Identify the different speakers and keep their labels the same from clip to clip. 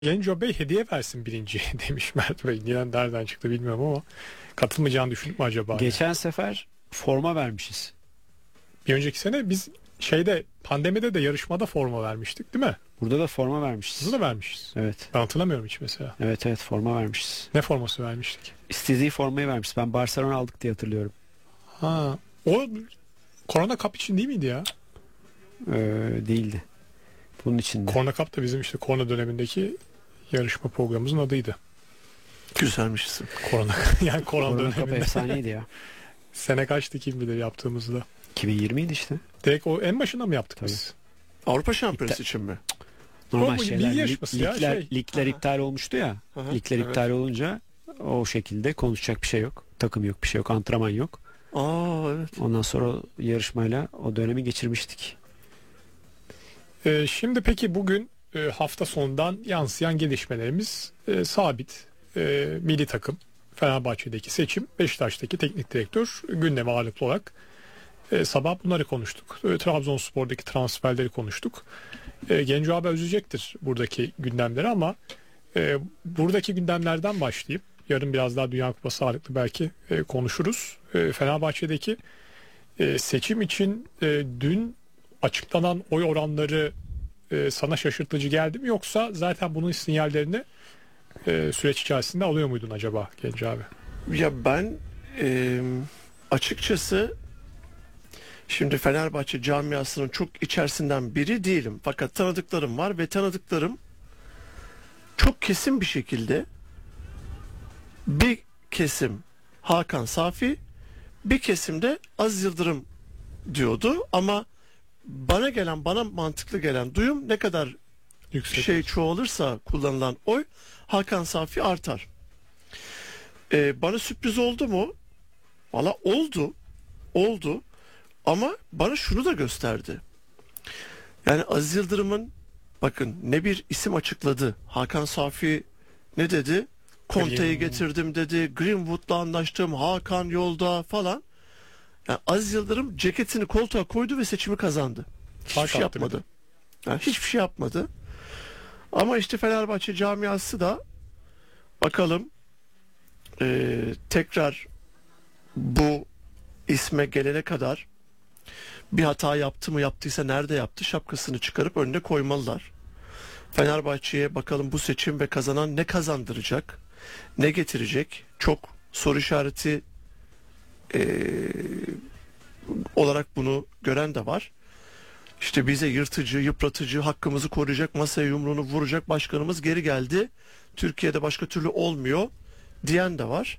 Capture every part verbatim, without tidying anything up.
Speaker 1: Genco Bey hediye versin birinciye demiş Mert Bey. Niye nereden çıktı bilmiyorum ama katılmayacağını düşünüp mü acaba?
Speaker 2: Geçen yani? sefer forma vermişiz.
Speaker 1: Bir önceki sene biz şeyde pandemide de yarışmada forma vermiştik değil mi?
Speaker 2: Burada da forma vermişiz.
Speaker 1: Burada da vermişiz.
Speaker 2: Evet.
Speaker 1: Ben hatırlamıyorum hiç mesela.
Speaker 2: Evet evet forma vermişiz.
Speaker 1: Ne forması vermiştik?
Speaker 2: İstediği formayı vermişiz. Ben Barcelona aldık diye hatırlıyorum.
Speaker 1: Ha, o Korona Cup için değil miydi ya?
Speaker 2: Ee, değildi. Bunun için de.
Speaker 1: Korona Cup da bizim işte korona dönemindeki yarışma programımızın adıydı.
Speaker 3: Güzelmiş isim.
Speaker 1: Korona yani korona,
Speaker 2: Korona
Speaker 1: döneminde.
Speaker 2: Cup efsaneydi ya.
Speaker 1: Sene kaçtı kim bilir yaptığımızda.
Speaker 2: iki bin yirmiydi işte.
Speaker 1: Direkt o en başında mı yaptık
Speaker 2: Tabii.
Speaker 1: biz?
Speaker 3: Avrupa Şampiyonası
Speaker 2: İptal-
Speaker 3: için mi?
Speaker 2: Normal
Speaker 1: O bu
Speaker 2: şeyler.
Speaker 1: lig
Speaker 2: Lig,
Speaker 1: yarışması ya,
Speaker 2: ligler,
Speaker 1: şey.
Speaker 2: ligler
Speaker 3: Aha.
Speaker 2: iptal olmuştu ya.
Speaker 3: Aha,
Speaker 2: Ligler
Speaker 3: evet.
Speaker 2: iptal olunca o şekilde konuşacak bir şey yok. Takım yok, bir şey yok, antrenman yok.
Speaker 3: Aa evet.
Speaker 2: Ondan sonra yarışmayla o dönemi geçirmiştik.
Speaker 1: Ee, şimdi peki bugün e, hafta sonundan yansıyan gelişmelerimiz e, sabit. E, milli takım, Fenerbahçe'deki seçim, Beşiktaş'taki teknik direktör gündeme ağırlıklı olarak e, sabah bunları konuştuk. E, Trabzonspor'daki transferleri konuştuk. E, Genco abi üzecektir buradaki gündemleri ama e, buradaki gündemlerden başlayıp yarın biraz daha Dünya Kupası ağırlıklı belki e, konuşuruz. E, Fenerbahçe'deki e, seçim için e, dün açıklanan oy oranları e, sana şaşırtıcı geldi mi yoksa zaten bunun sinyallerini e, süreç içerisinde alıyor muydun acaba Genco abi?
Speaker 3: Ya ben e, açıkçası şimdi Fenerbahçe camiasının çok içerisinden biri değilim. Fakat tanıdıklarım var ve tanıdıklarım çok kesin bir şekilde bir kesim Hakan Safi, bir kesimde Aziz Yıldırım diyordu ama bana gelen, bana mantıklı gelen duyum ne kadar
Speaker 1: Yüksek.
Speaker 3: şey çoğalırsa kullanılan oy Hakan Safi artar. Ee, bana sürpriz oldu mu? Valla oldu. Oldu. Ama bana şunu da gösterdi. Yani Aziz Yıldırım'ın bakın ne bir isim açıkladı. Hakan Safi ne dedi? Conte'yi
Speaker 1: Green-
Speaker 3: getirdim dedi. Greenwood'la anlaştım. Hakan yolda falan. Yani Aziz Yıldırım ceketini koltuğa koydu ve seçimi kazandı. Hiçbir
Speaker 1: Fark
Speaker 3: şey
Speaker 1: attı bir de.
Speaker 3: yapmadı. Yani hiçbir şey yapmadı. Ama işte Fenerbahçe camiası da bakalım eee, tekrar bu isme gelene kadar bir hata yaptı mı, yaptıysa nerede yaptı, şapkasını çıkarıp önüne koymalılar. Fenerbahçe'ye bakalım bu seçim ve kazanan ne kazandıracak, ne getirecek, çok soru işareti eee, olarak bunu gören de var. İşte bize yırtıcı, yıpratıcı, hakkımızı koruyacak, masaya yumruğunu vuracak başkanımız geri geldi. Türkiye'de başka türlü olmuyor diyen de var.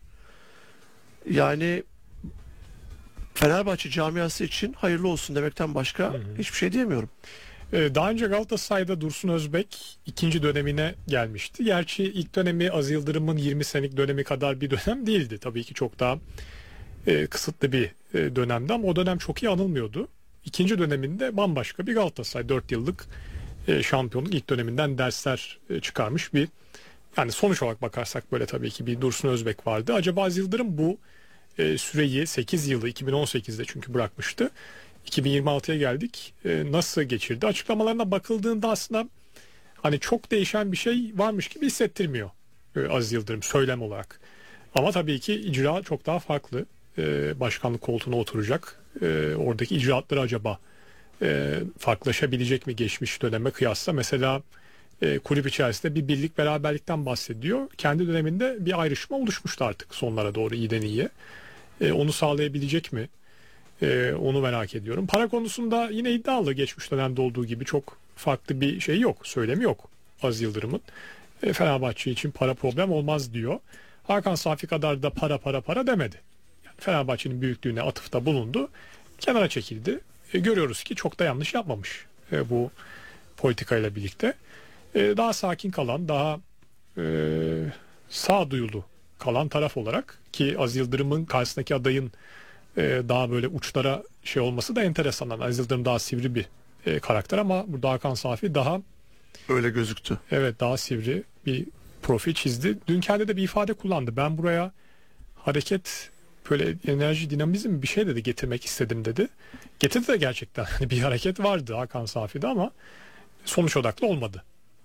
Speaker 3: Yani Fenerbahçe camiası için hayırlı olsun demekten başka
Speaker 1: Hı hı.
Speaker 3: hiçbir şey diyemiyorum.
Speaker 1: Ee, Daha önce Galatasaray'da Dursun Özbek ikinci dönemine gelmişti. Gerçi ilk dönemi Aziz Yıldırım'ın yirmi senelik dönemi kadar bir dönem değildi. Tabii ki çok daha e, kısıtlı bir e, dönemdi ama o dönem çok iyi anılmıyordu. İkinci döneminde bambaşka bir Galatasaray dört yıllık e, şampiyonluk ilk döneminden dersler e, çıkarmış bir, yani sonuç olarak bakarsak böyle tabii ki bir Dursun Özbek vardı. Acaba Aziz Yıldırım bu e, süreyi sekiz yılı iki bin on sekizde çünkü bırakmıştı. iki bin yirmi altıya geldik. E, nasıl geçirdi? Açıklamalarına bakıldığında aslında hani çok değişen bir şey varmış gibi hissettirmiyor e, Aziz Yıldırım söylem olarak. Ama tabii ki icra çok daha farklı. E, başkanlık koltuğuna oturacak. E, oradaki icraatları acaba e, farklılaşabilecek mi geçmiş döneme kıyasla? Mesela e, kulüp içerisinde bir birlik beraberlikten bahsediyor. Kendi döneminde bir ayrışma oluşmuştu artık sonlara doğru iyiden iyiye. E, onu sağlayabilecek mi? E, onu merak ediyorum. Para konusunda yine iddialı, geçmiş dönemde olduğu gibi çok farklı bir şey yok. Söylemi yok Aziz Yıldırım'ın. E, Fenerbahçe için para problem olmaz diyor. Hakan Safi kadar da para para para demedi. Yani Fenerbahçe'nin büyüklüğüne atıfta bulundu. Kenara çekildi. E, görüyoruz ki çok da yanlış yapmamış e, bu politikayla birlikte. E, daha sakin kalan, daha e, sağduyulu kalan taraf olarak ki Aziz Yıldırım'ın karşısındaki adayın e, daha böyle uçlara şey olması da enteresan. Aziz Yıldırım daha sivri bir e, karakter ama burada Hakan Safi daha
Speaker 3: Öyle gözüktü.
Speaker 1: evet daha sivri bir profil çizdi. Dün kendi de bir ifade kullandı. Ben buraya hareket, böyle enerji, dinamizm bir şey dedi, getirmek istedim dedi. Getirdi de gerçekten. Hani bir hareket vardı Hakan Safi'de ama sonuç odaklı olmadı.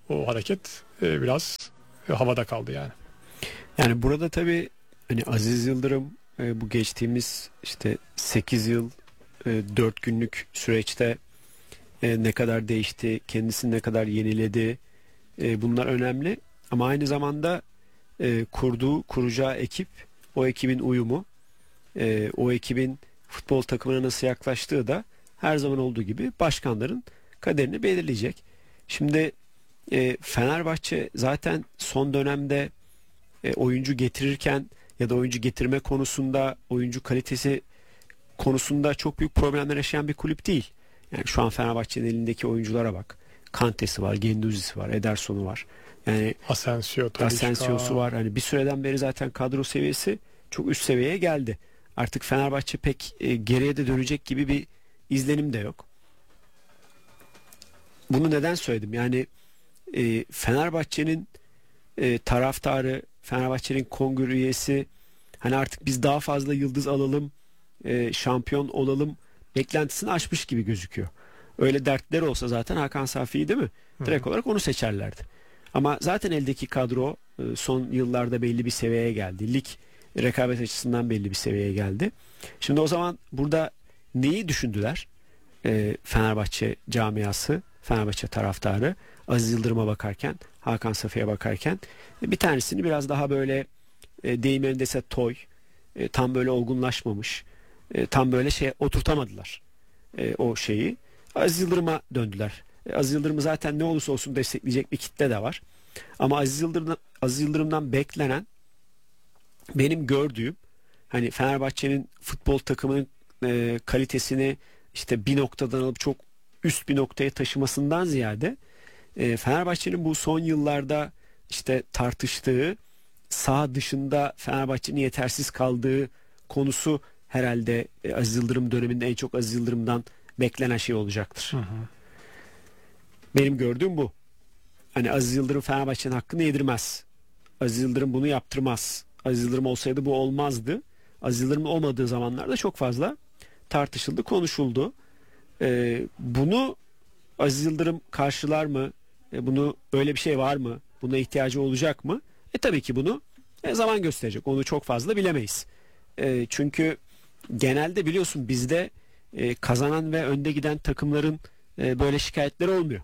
Speaker 1: o hareket e, biraz e, havada kaldı yani.
Speaker 2: Yani burada tabii hani Aziz Yıldırım e, bu geçtiğimiz işte sekiz yıl e, dört günlük süreçte e, ne kadar değişti, kendisini ne kadar yeniledi, e, bunlar önemli. Ama aynı zamanda e, kurduğu, kuracağı ekip, o ekibin uyumu, e, o ekibin futbol takımına nasıl yaklaştığı da her zaman olduğu gibi başkanların kaderini belirleyecek. Şimdi e, Fenerbahçe zaten son dönemde e, oyuncu getirirken ya da oyuncu getirme konusunda, oyuncu kalitesi konusunda çok büyük problemler yaşayan bir kulüp değil. Yani şu an Fenerbahçe'nin elindeki oyunculara bak. Kante'si var, Genduzi'si var, Ederson'u var. Yani
Speaker 1: Asensio, Talisca.
Speaker 2: Asensio'su var. Hani bir süreden beri zaten kadro seviyesi çok üst seviyeye geldi. Artık Fenerbahçe pek e, geriye de dönecek gibi bir izlenim de yok. Bunu neden söyledim? Yani e, Fenerbahçe'nin e, taraftarı, Fenerbahçe'nin kongre üyesi, hani artık biz daha fazla yıldız alalım, e, şampiyon olalım beklentisini aşmış gibi gözüküyor. Öyle dertleri olsa zaten Hakan Safi'yi, değil mi? Direkt
Speaker 1: Hı.
Speaker 2: olarak onu seçerlerdi. Ama zaten eldeki kadro e, son yıllarda belli bir seviyeye geldi. Lig rekabet açısından belli bir seviyeye geldi. Şimdi o zaman burada neyi düşündüler? E, Fenerbahçe camiası, Fenerbahçe taraftarı Aziz Yıldırım'a bakarken, Hakan Safi'ye bakarken e, bir tanesini biraz daha böyle e, deyim yerindeyse toy, e, tam böyle olgunlaşmamış, e, tam böyle şey oturtamadılar e, o şeyi. Aziz Yıldırım'a döndüler. E, Aziz Yıldırım'ı zaten ne olursa olsun destekleyecek bir kitle de var. Ama Aziz Yıldırım'dan, Aziz Yıldırım'dan beklenen, benim gördüğüm, hani Fenerbahçe'nin futbol takımının e, kalitesini işte bir noktadan alıp çok üst bir noktaya taşımasından ziyade e, Fenerbahçe'nin bu son yıllarda işte tartıştığı, saha dışında Fenerbahçe'nin yetersiz kaldığı konusu herhalde e, Aziz Yıldırım döneminde en çok Aziz Yıldırım'dan beklenen şey olacaktır.
Speaker 1: Hı hı.
Speaker 2: Benim gördüğüm bu. Hani Aziz Yıldırım Fenerbahçe'nin hakkını yedirmez. Aziz Yıldırım bunu yaptırmaz. Aziz Yıldırım olsaydı bu olmazdı. Aziz Yıldırım olmadığı zamanlarda çok fazla tartışıldı, konuşuldu. Ee, bunu Aziz Yıldırım karşılar mı? E, bunu öyle bir şey var mı? Buna ihtiyacı olacak mı? E tabii ki bunu e, zaman gösterecek. Onu çok fazla bilemeyiz. E, çünkü genelde biliyorsun bizde e, kazanan ve önde giden takımların e, böyle şikayetleri olmuyor.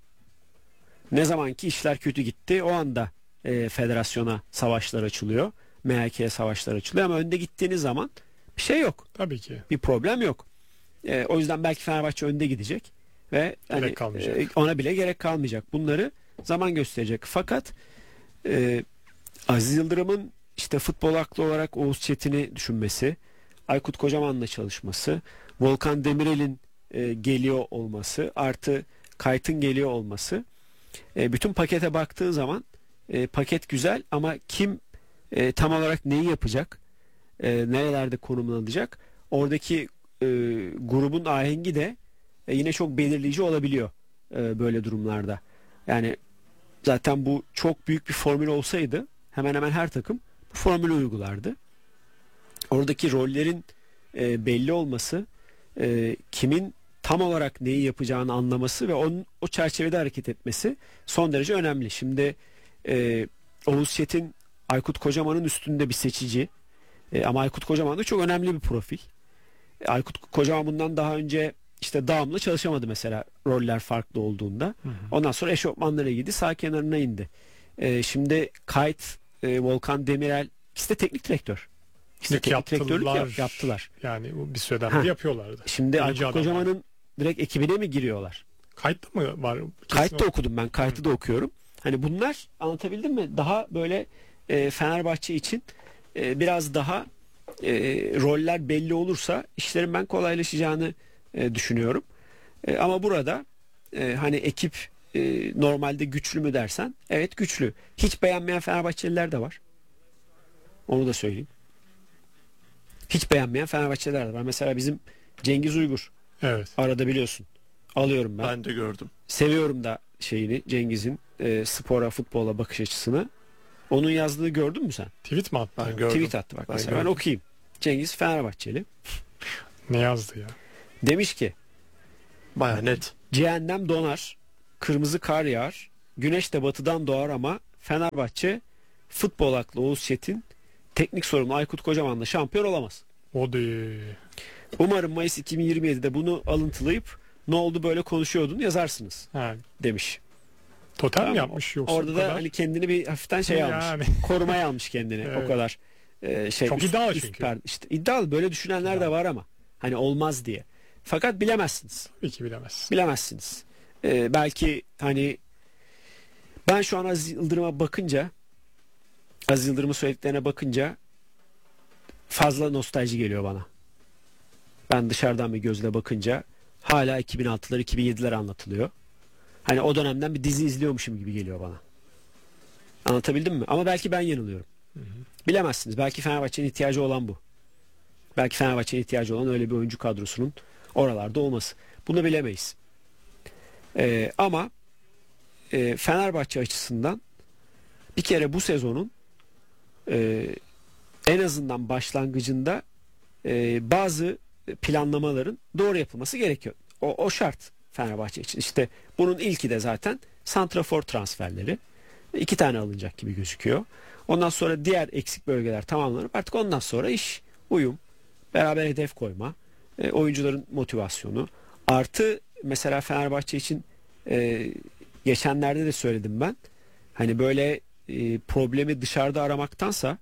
Speaker 2: Ne zaman ki işler kötü gitti o anda e, federasyona savaşlar açılıyor. M H K'ye savaşlar açılıyor ama önde gittiğiniz zaman bir şey yok.
Speaker 1: Tabii ki.
Speaker 2: Bir problem yok. E, o yüzden belki Fenerbahçe önde gidecek ve hani,
Speaker 1: Gerek kalmayacak.
Speaker 2: e, ona bile gerek kalmayacak. Bunları zaman gösterecek. Fakat e, Aziz Yıldırım'ın işte futbol aklı olarak Oğuz Çetin'i düşünmesi, Aykut Kocaman'la çalışması, Volkan Demirel'in e, geliyor olması, artı Kayt'ın geliyor olması, e, bütün pakete baktığı zaman e, paket güzel ama kim e, tam olarak neyi yapacak, e, nerelerde konumlanacak, oradaki e, grubun ahengi de e, yine çok belirleyici olabiliyor e, böyle durumlarda. Yani zaten bu çok büyük bir formül olsaydı hemen hemen her takım bu formülü uygulardı. Oradaki rollerin e, belli olması, e, kimin tam olarak neyi yapacağını anlaması ve onun o çerçevede hareket etmesi son derece önemli. Şimdi e, Oğuz Çetin Aykut Kocaman'ın üstünde bir seçici. E, ama Aykut Kocaman da çok önemli bir profil. E, Aykut Kocaman bundan daha önce işte Dağım'la çalışamadı mesela, roller farklı olduğunda. Hı hı. Ondan sonra eşofmanlara gidi, sağ kenarına indi. E, şimdi Kayt, e, Volkan Demirel ikisi de teknik direktör. İkisi de teknik direktörlük yap, yaptılar.
Speaker 1: Yani bir süreden beri yapıyorlardı.
Speaker 2: Şimdi
Speaker 1: Birinci
Speaker 2: Aykut
Speaker 1: adamlar.
Speaker 2: Kocaman'ın direkt ekibine mi giriyorlar?
Speaker 1: Kayıtta mı var?
Speaker 2: Kayıtta okudum ben. Kayıtı da okuyorum. Hani bunlar, anlatabildim mi? Daha böyle e, Fenerbahçe için e, biraz daha e, roller belli olursa işlerin ben kolaylaşacağını e, düşünüyorum. E, ama burada e, hani ekip e, normalde güçlü mü dersen, evet güçlü. Hiç beğenmeyen Fenerbahçeliler de var. Onu da söyleyeyim. Hiç beğenmeyen Fenerbahçeliler de var. Mesela bizim Cengiz Uygur.
Speaker 1: Evet.
Speaker 2: Arada biliyorsun. Alıyorum ben.
Speaker 3: Ben de gördüm.
Speaker 2: Seviyorum da şeyini, Cengiz'in e, spora, futbola bakış açısını. Onun yazdığını gördün mü sen?
Speaker 1: Tweet mi attı?
Speaker 3: Ben gördüm.
Speaker 2: Tweet attı bak.
Speaker 3: Ben
Speaker 2: Mesela ben
Speaker 3: gördüm.
Speaker 2: okuyayım. Cengiz Fenerbahçeli.
Speaker 1: Ne yazdı ya?
Speaker 2: Demiş ki
Speaker 3: Baya net.
Speaker 2: cehennem donar, kırmızı kar yağar, güneş de batıdan doğar ama Fenerbahçe futbol aklı Oğuz Çetin, teknik sorumlu Aykut Kocaman'la şampiyon olamaz.
Speaker 1: O da
Speaker 2: Umarım Mayıs iki bin yirmi yedide bunu alıntılayıp ne oldu böyle konuşuyordun yazarsınız
Speaker 1: ha,
Speaker 2: demiş.
Speaker 1: totem
Speaker 2: Tamam,
Speaker 1: mi yapmış yoksa
Speaker 2: Orada
Speaker 1: o
Speaker 2: da
Speaker 1: kadar?
Speaker 2: hani kendini bir hafiften şey almış.
Speaker 1: Yani.
Speaker 2: Korumaya almış kendini.
Speaker 1: Evet.
Speaker 2: O kadar e, şey.
Speaker 1: Çok
Speaker 2: üst-
Speaker 1: iddialı
Speaker 2: üst
Speaker 1: çünkü.
Speaker 2: perde- işte iddialı, böyle düşünenler de var ama hani olmaz diye. Fakat bilemezsiniz.
Speaker 1: Tabii ki bilemez.
Speaker 2: Bilemezsiniz. E, belki hani ben şu an Aziz Yıldırım'a bakınca, Aziz Yıldırım'ın söylediklerine bakınca fazla nostalji geliyor bana. Ben dışarıdan bir gözle bakınca hala iki bin altılar iki bin yediler anlatılıyor. Hani o dönemden bir dizi izliyormuşum gibi geliyor bana. Anlatabildim mi? Ama belki ben yanılıyorum.
Speaker 1: Hı hı.
Speaker 2: Bilemezsiniz. Belki Fenerbahçe'nin ihtiyacı olan bu. Belki Fenerbahçe'nin ihtiyacı olan öyle bir oyuncu kadrosunun oralarda olması. Bunu bilemeyiz. Ee, ama e, Fenerbahçe açısından bir kere bu sezonun e, en azından başlangıcında e, bazı planlamaların doğru yapılması gerekiyor. O, o şart Fenerbahçe için. İşte bunun ilki de zaten santrafor transferleri. İki tane alınacak gibi gözüküyor. Ondan sonra diğer eksik bölgeler tamamlanıp artık ondan sonra iş, uyum, beraber hedef koyma, e, oyuncuların motivasyonu. Artı mesela Fenerbahçe için e, geçenlerde de söyledim ben. Hani böyle e, problemi dışarıda aramaktansa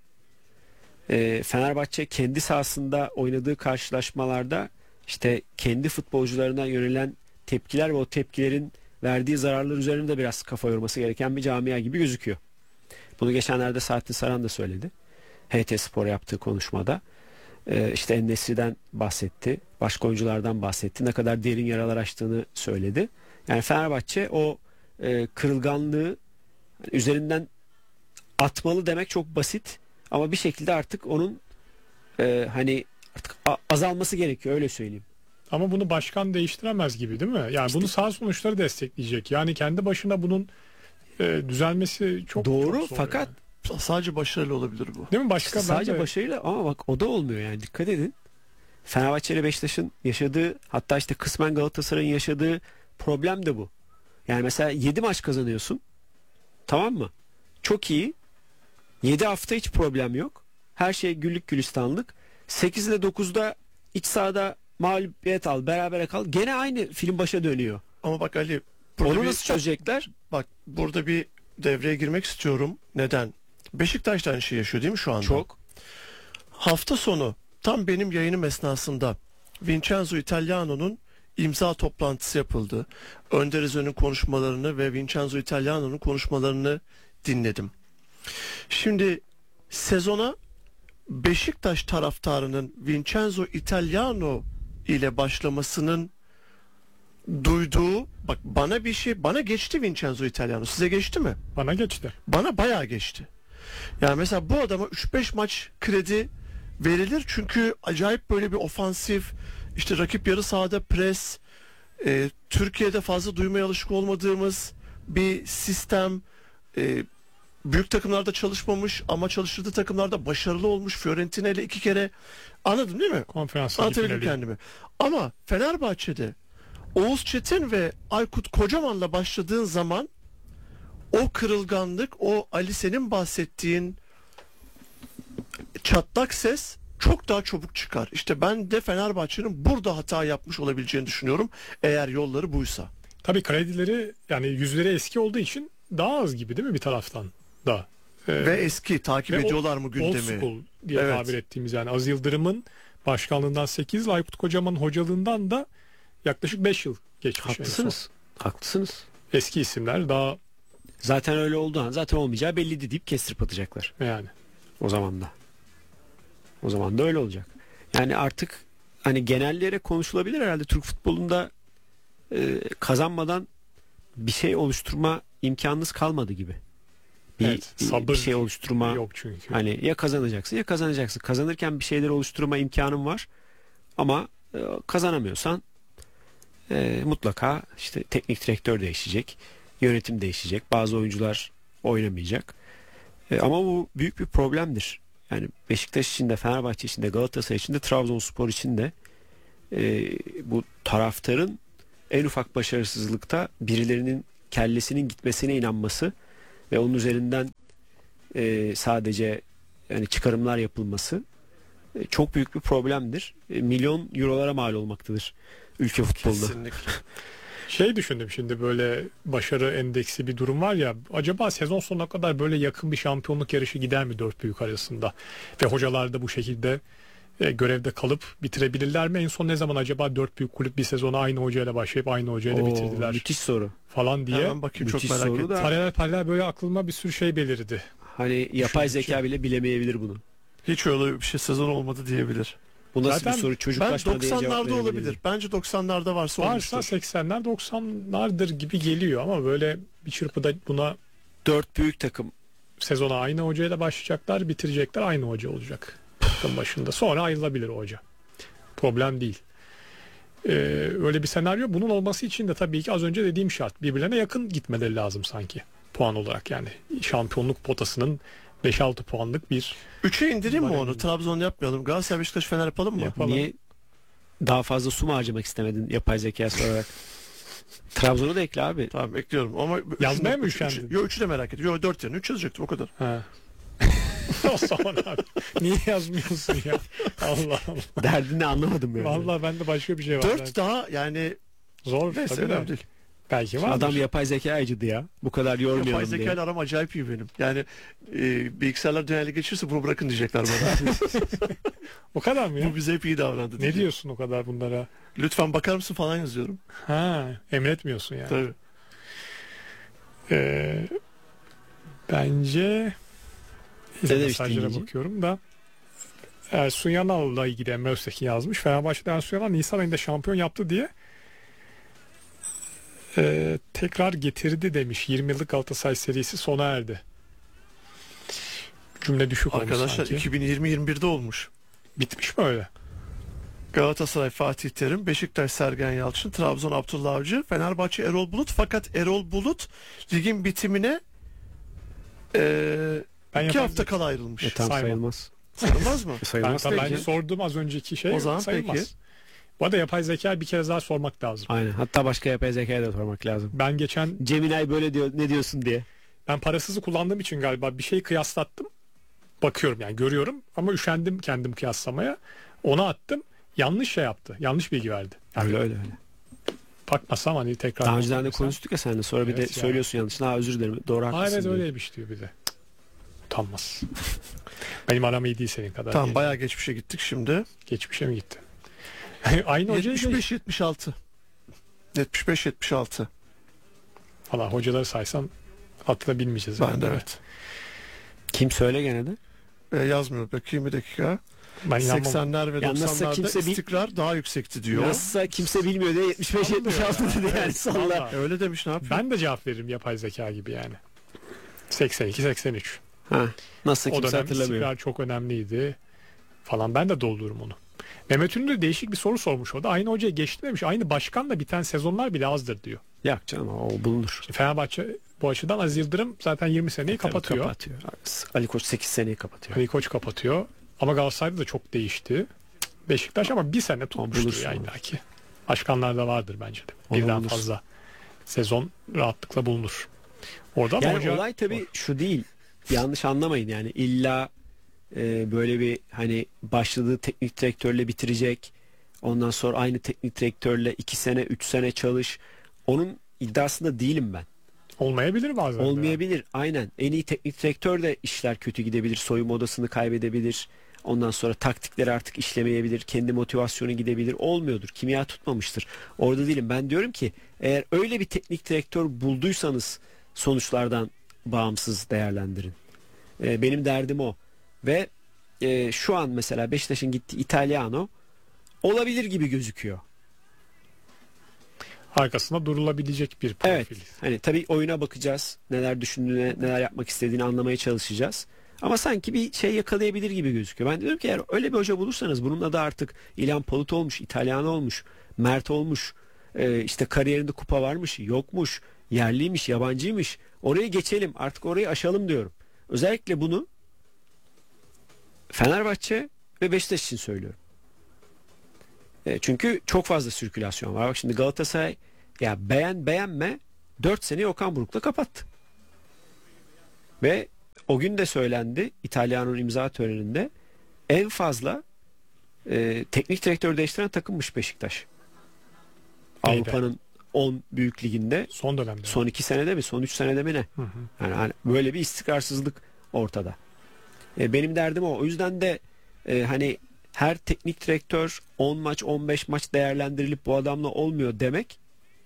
Speaker 2: e, Fenerbahçe kendi sahasında oynadığı karşılaşmalarda işte kendi futbolcularına yönelen tepkiler ve o tepkilerin verdiği zararlar üzerine de biraz kafa yorması gereken bir camia gibi gözüküyor. Bunu geçenlerde Saadettin Saran da söyledi. H T Spor yaptığı konuşmada. Ee, işte En-Nesyri'den bahsetti. Başka oyunculardan bahsetti. Ne kadar derin yaralar açtığını söyledi. Yani Fenerbahçe o e, kırılganlığı üzerinden atmalı demek çok basit. Ama bir şekilde artık onun e, hani artık a- azalması gerekiyor, öyle söyleyeyim.
Speaker 1: Ama bunu başkan değiştiremez gibi değil mi? Yani bunu sağ sonuçları destekleyecek. Yani kendi başına bunun e, düzelmesi çok
Speaker 2: Doğru,
Speaker 1: çok zor
Speaker 2: fakat
Speaker 1: yani.
Speaker 3: Sadece başarılı olabilir bu.
Speaker 1: Değil mi? Başka ben
Speaker 2: sadece
Speaker 1: de-
Speaker 2: başarıyla, ama bak o da olmuyor yani, dikkat edin. Fenerbahçe ile Beşiktaş'ın yaşadığı, hatta işte kısmen Galatasaray'ın yaşadığı problem de bu. Yani mesela yedi maç kazanıyorsun. Tamam mı? Çok iyi. yedi hafta hiç problem yok. Her şey güllük gülistanlık. sekiz ile dokuzda iç sahada mağlubiyet al, berabere kal. Gene aynı film başa dönüyor.
Speaker 3: Ama bak Ali, burada
Speaker 2: Onu
Speaker 3: bir,
Speaker 2: nasıl çözecekler?
Speaker 3: bak burada bir devreye girmek istiyorum. Neden? Beşiktaş da aynı şeyi yaşıyor değil mi şu anda?
Speaker 2: Çok.
Speaker 3: Hafta sonu tam benim yayınım esnasında Vincenzo Italiano'nun imza toplantısı yapıldı. Önder Özen'in konuşmalarını ve Vincenzo Italiano'nun konuşmalarını dinledim. Şimdi sezona Beşiktaş taraftarının Vincenzo Italiano ile başlamasının duyduğu, bak bana bir şey, bana geçti Vincenzo Italiano. Size geçti mi?
Speaker 1: Bana geçti.
Speaker 3: Bana bayağı geçti. Yani mesela bu adama üç beş maç kredi verilir çünkü acayip böyle bir ofansif, işte rakip yarı sahada pres, e, Türkiye'de fazla duymaya alışık olmadığımız bir sistem, e, büyük takımlarda çalışmamış ama çalıştırdığı takımlarda başarılı olmuş. Fiorentina ile iki kere, anladın değil mi?
Speaker 1: Konferans ligi
Speaker 3: Anlatabildim
Speaker 1: finali.
Speaker 3: kendimi. Ama Fenerbahçe'de Oğuz Çetin ve Aykut Kocaman'la başladığın zaman o kırılganlık, o Ali senin bahsettiğin çatlak ses çok daha çabuk çıkar. İşte ben de Fenerbahçe'nin burada hata yapmış olabileceğini düşünüyorum. Eğer yolları buysa.
Speaker 1: Tabii kredileri yani yüzleri eski olduğu için daha az gibi değil mi bir taraftan da? Ee,
Speaker 3: Ve eski takip
Speaker 1: ve
Speaker 3: ediyorlar mı
Speaker 1: old
Speaker 3: gündemi?
Speaker 1: school diye
Speaker 3: Evet.
Speaker 1: tabir ettiğimiz, yani Aziz Yıldırım'ın başkanlığından sekiz yıl, Aykut Kocaman'ın hocalığından da yaklaşık beş yıl geçmiş. en son.
Speaker 2: Haklısınız. Haklısınız.
Speaker 1: Eski isimler daha
Speaker 2: Zaten öyle olduğu an zaten olmayacağı belliydi deyip kestirip atacaklar.
Speaker 1: yani.
Speaker 2: O zaman da. O zaman da öyle olacak. Yani artık hani genellere konuşulabilir herhalde, Türk futbolunda e, kazanmadan bir şey oluşturma imkanınız kalmadı gibi. Bir,
Speaker 1: Evet,
Speaker 2: bir-
Speaker 1: sabır
Speaker 2: bir şey oluşturma,
Speaker 1: yok çünkü.
Speaker 2: hani ya kazanacaksın ya kazanacaksın. Kazanırken bir şeyler oluşturma imkanın var ama e, kazanamıyorsan e, mutlaka işte teknik direktör değişecek, yönetim değişecek, bazı oyuncular oynamayacak. E, ama bu büyük bir problemdir. Yani Beşiktaş için de, Fenerbahçe için de, Galatasaray için de, Trabzonspor için de e, bu taraftarın en ufak başarısızlıkta birilerinin kellesinin gitmesine inanması ve onun üzerinden e, sadece yani çıkarımlar yapılması e, çok büyük bir problemdir. E, milyon eurolara mal olmaktadır ülke futbolunda.
Speaker 3: Kesinlikle.
Speaker 1: Şey düşündüm şimdi, böyle başarı endeksi bir durum var ya, acaba sezon sonuna kadar böyle yakın bir şampiyonluk yarışı gider mi dört büyük arasında? Ve hocalar da bu şekilde e, görevde kalıp bitirebilirler mi? En son ne zaman acaba dört büyük kulüp bir sezonu aynı hocayla başlayıp aynı hocayla
Speaker 2: Oo,
Speaker 1: bitirdiler
Speaker 2: müthiş soru.
Speaker 1: falan diye.
Speaker 3: Hemen bakayım, çok
Speaker 2: Müthiş
Speaker 3: merak
Speaker 2: soru
Speaker 3: ettim.
Speaker 2: da
Speaker 1: Paralel paralel böyle aklıma bir sürü şey belirdi.
Speaker 2: hani yapay
Speaker 1: Düşündükçe.
Speaker 2: zeka bile bilemeyebilir bunu.
Speaker 3: Hiç öyle bir şey sezon olmadı diyebilir.
Speaker 2: Bu nasıl
Speaker 1: Zaten
Speaker 2: bir soru?
Speaker 3: Ben
Speaker 2: Çocuklaşma diye cevap
Speaker 3: doksanlarda
Speaker 2: verebilir.
Speaker 3: olabilir. Bence doksanlarda varsa
Speaker 1: Varsa
Speaker 3: olmuştur.
Speaker 1: seksenler doksanlardır gibi geliyor ama böyle bir çırpıda buna
Speaker 2: Dört büyük takım.
Speaker 1: sezona aynı hocayla başlayacaklar, bitirecekler, aynı hoca olacak takım başında. Sonra ayrılabilir o hoca. Problem değil. Ee, öyle bir senaryo. Bunun olması için de tabii ki az önce dediğim şart. Birbirlerine yakın gitmeleri lazım sanki. Puan olarak yani. Şampiyonluk potasının beş altı puanlık bir
Speaker 3: Üçe indireyim mi
Speaker 1: Var
Speaker 3: onu?
Speaker 1: elimde.
Speaker 3: Trabzon yapmayalım. Galatasaray, Beşiktaş, Fener yapalım mı?
Speaker 1: Yapalım.
Speaker 2: Niye daha fazla su mu harcamak istemedin yapay zeka sorarak? Trabzon'u da ekle abi.
Speaker 3: Tamam, ekliyorum ama
Speaker 1: Yazmaya mı
Speaker 3: üç-
Speaker 1: üşendin?
Speaker 3: üç- Yok, üçü de merak ediyorum. Yok, dört yerine üç yazacaktım, o kadar.
Speaker 1: Ha. O zaman abi niye yazmıyorsun ya? Allah Allah.
Speaker 2: Derdini anlamadım yani.
Speaker 1: Vallahi bende başka bir şey var.
Speaker 3: Dört daha yani
Speaker 1: Zor
Speaker 3: neyse,
Speaker 1: tabii de.
Speaker 3: önemli değil.
Speaker 1: Belki var.
Speaker 2: Adam yapay zeka acıdı ya. Bu kadar yormayalım
Speaker 3: Yapay
Speaker 2: diye.
Speaker 3: zeka ile aram acayip iyi benim. Yani e, bilgisayarlar dünyayla geçirse bunu bırakın diyecekler bana.
Speaker 1: O kadar mı ya?
Speaker 3: Bu bize hep iyi davrandı.
Speaker 1: Ne
Speaker 3: diyecek.
Speaker 1: diyorsun o kadar bunlara?
Speaker 3: Lütfen bakar mısın falan yazıyorum.
Speaker 1: Ha, emretmiyorsun yani.
Speaker 3: Tabii.
Speaker 1: Ee, bence
Speaker 2: Ne demiş
Speaker 1: mesajlara
Speaker 2: dinleyici?
Speaker 1: bakıyorum da Ersun Yanal'la ilgili Emre Öztekin yazmış. Fenerbahçe'de Ersun Yanal Nisan ayında şampiyon yaptı diye ee, tekrar getirdi demiş. yirmi yıllık Galatasaray serisi sona erdi. Cümle düşük olmuş
Speaker 3: Arkadaşlar
Speaker 1: sanki.
Speaker 3: iki bin yirmi yirmi birde olmuş.
Speaker 1: Bitmiş mi öyle?
Speaker 3: Galatasaray Fatih Terim, Beşiktaş Sergen Yalçın, Trabzon Abdullah Avcı, Fenerbahçe Erol Bulut. Fakat Erol Bulut ligin bitimine e,
Speaker 1: Ben
Speaker 3: iki
Speaker 1: yapay
Speaker 3: hafta
Speaker 1: zeka-
Speaker 3: kala ayrılmış.
Speaker 2: E, tam
Speaker 1: Saymam.
Speaker 2: sayılmaz.
Speaker 3: Sayılmaz mı?
Speaker 1: Ben,
Speaker 2: Sayılmaz
Speaker 1: ben
Speaker 2: peki.
Speaker 1: sorduğum az önceki şey
Speaker 3: O zaman
Speaker 1: sayılmaz.
Speaker 3: peki.
Speaker 1: Bu arada yapay zeka bir kere daha sormak lazım.
Speaker 2: Aynen. Hatta başka yapay zekaya da sormak lazım.
Speaker 1: Ben geçen
Speaker 2: Gemini böyle diyor, ne diyorsun diye.
Speaker 1: ben parasızı kullandığım için galiba bir şey kıyaslattım. Bakıyorum yani, görüyorum ama üşendim kendim kıyaslamaya. Ona attım. Yanlış şey yaptı. Yanlış bilgi verdi. Yani
Speaker 2: Öyle öyle öyle.
Speaker 1: bakmasam hani tekrar.
Speaker 2: Daha önceden de
Speaker 1: bakmasam.
Speaker 2: konuştuk ya seninle. Sonra bir de
Speaker 1: Evet ya.
Speaker 2: söylüyorsun yanlışını. Ha özür dilerim. Doğru
Speaker 1: Ha,
Speaker 2: haklısın
Speaker 1: evet
Speaker 2: diyor.
Speaker 1: öyleymiş diyor bir de. Cık, utanmaz. Benim aram iyi değil senin kadar.
Speaker 3: Tamam,
Speaker 1: Yani
Speaker 3: bayağı geçmişe gittik şimdi.
Speaker 1: geçmişe mi gitti? Aynı hocayla
Speaker 3: yetmiş beş yetmiş altı. yetmiş beş yetmiş altı.
Speaker 1: falan hocaları saysan hatta bilmeyeceğiz.
Speaker 3: Ben
Speaker 1: yani,
Speaker 3: de
Speaker 1: değil mi?
Speaker 3: evet.
Speaker 2: Kim söyle gene de.
Speaker 3: E, yazmıyor. Bakayım bir dakika.
Speaker 1: Ben inanmam.
Speaker 3: seksenler ve
Speaker 2: Ya nasıl
Speaker 3: doksanlarda
Speaker 2: kimse bil-
Speaker 3: istikrar daha yüksekti diyor.
Speaker 2: Nasılsa kimse bilmiyor diye yetmiş beş yetmiş altı dedi yani
Speaker 1: Evet,
Speaker 2: salla.
Speaker 1: vallahi.
Speaker 3: E, öyle demiş, ne yapayım?
Speaker 1: Ben de cevap veririm yapay zeka gibi yani. seksen iki seksen üç.
Speaker 2: Ha, nasıl
Speaker 1: O
Speaker 2: kimse
Speaker 1: dönem
Speaker 2: hatırlamıyor.
Speaker 1: istikrar çok önemliydi falan. Ben de doldururum onu. Mehmet Ünlü de değişik bir soru sormuş o da. Aynı hocaya geçti demiş. Aynı başkanla biten sezonlar bile azdır diyor.
Speaker 2: Yok canım o bulunur.
Speaker 1: Şimdi Fenerbahçe bu açıdan Aziz Yıldırım zaten yirmi seneyi
Speaker 2: Tabii
Speaker 1: kapatıyor.
Speaker 2: kapatıyor. Ali Koç sekiz seneyi kapatıyor.
Speaker 1: Ali Koç kapatıyor. Ama Galatasaray'da da çok değişti. Beşiktaş ama bir sene tutmuştur
Speaker 2: bulursun
Speaker 1: ya
Speaker 2: onu.
Speaker 1: illa ki. Başkanlarda vardır bence de.
Speaker 2: Onu
Speaker 1: Birden
Speaker 2: bulursun.
Speaker 1: fazla sezon rahatlıkla bulunur. Orada ama
Speaker 2: Yani
Speaker 1: hoca...
Speaker 2: olay tabii şu değil. Yanlış anlamayın yani illa e, böyle bir hani başladığı teknik direktörle bitirecek. Ondan sonra aynı teknik direktörle iki sene üç sene çalış. Onun iddiasında değilim ben.
Speaker 1: Olmayabilir bazen. de.
Speaker 2: Olmayabilir. Aynen. En iyi teknik direktör de işler kötü gidebilir. Soyunma odasını kaybedebilir. Ondan sonra taktikleri artık işlemeyebilir. Kendi motivasyonu gidebilir. Olmuyordur. Kimya tutmamıştır. Orada değilim. Ben diyorum ki eğer öyle bir teknik direktör bulduysanız sonuçlardan bağımsız değerlendirin. Ee, benim derdim o. Ve e, şu an mesela Beşiktaş'ın gittiği Italiano olabilir gibi gözüküyor.
Speaker 1: Arkasında durulabilecek bir profil.
Speaker 2: Evet. Hani tabii oyuna bakacağız. Neler düşündüğüne, neler yapmak istediğini anlamaya çalışacağız. Ama sanki bir şey yakalayabilir gibi gözüküyor. Ben diyorum ki eğer öyle bir hoca bulursanız bununla da artık İlhan Palut olmuş, İtalyan olmuş, Mert olmuş, e, işte kariyerinde kupa varmış, yokmuş, yerliymiş, yabancıymış. Oraya geçelim, artık orayı aşalım diyorum. Özellikle bunu Fenerbahçe ve Beşiktaş için söylüyorum. E, çünkü çok fazla sirkülasyon var. Bak şimdi Galatasaray ya beğen beğenme dört seneyi Okan Buruk'la kapattı. Ve o gün de söylendi İtalyan'ın imza töreninde, en fazla e, teknik direktör değiştiren takımmış Beşiktaş.
Speaker 1: Neydi?
Speaker 2: Avrupa'nın on büyük liginde
Speaker 1: Son dönemde.
Speaker 2: son iki senede mi, son üç senede mi ne?
Speaker 1: Hı hı.
Speaker 2: Yani hani böyle bir istikrarsızlık ortada. E, benim derdim o. O yüzden de e, hani her teknik direktör on maç on beş maç değerlendirilip bu adamla olmuyor demek,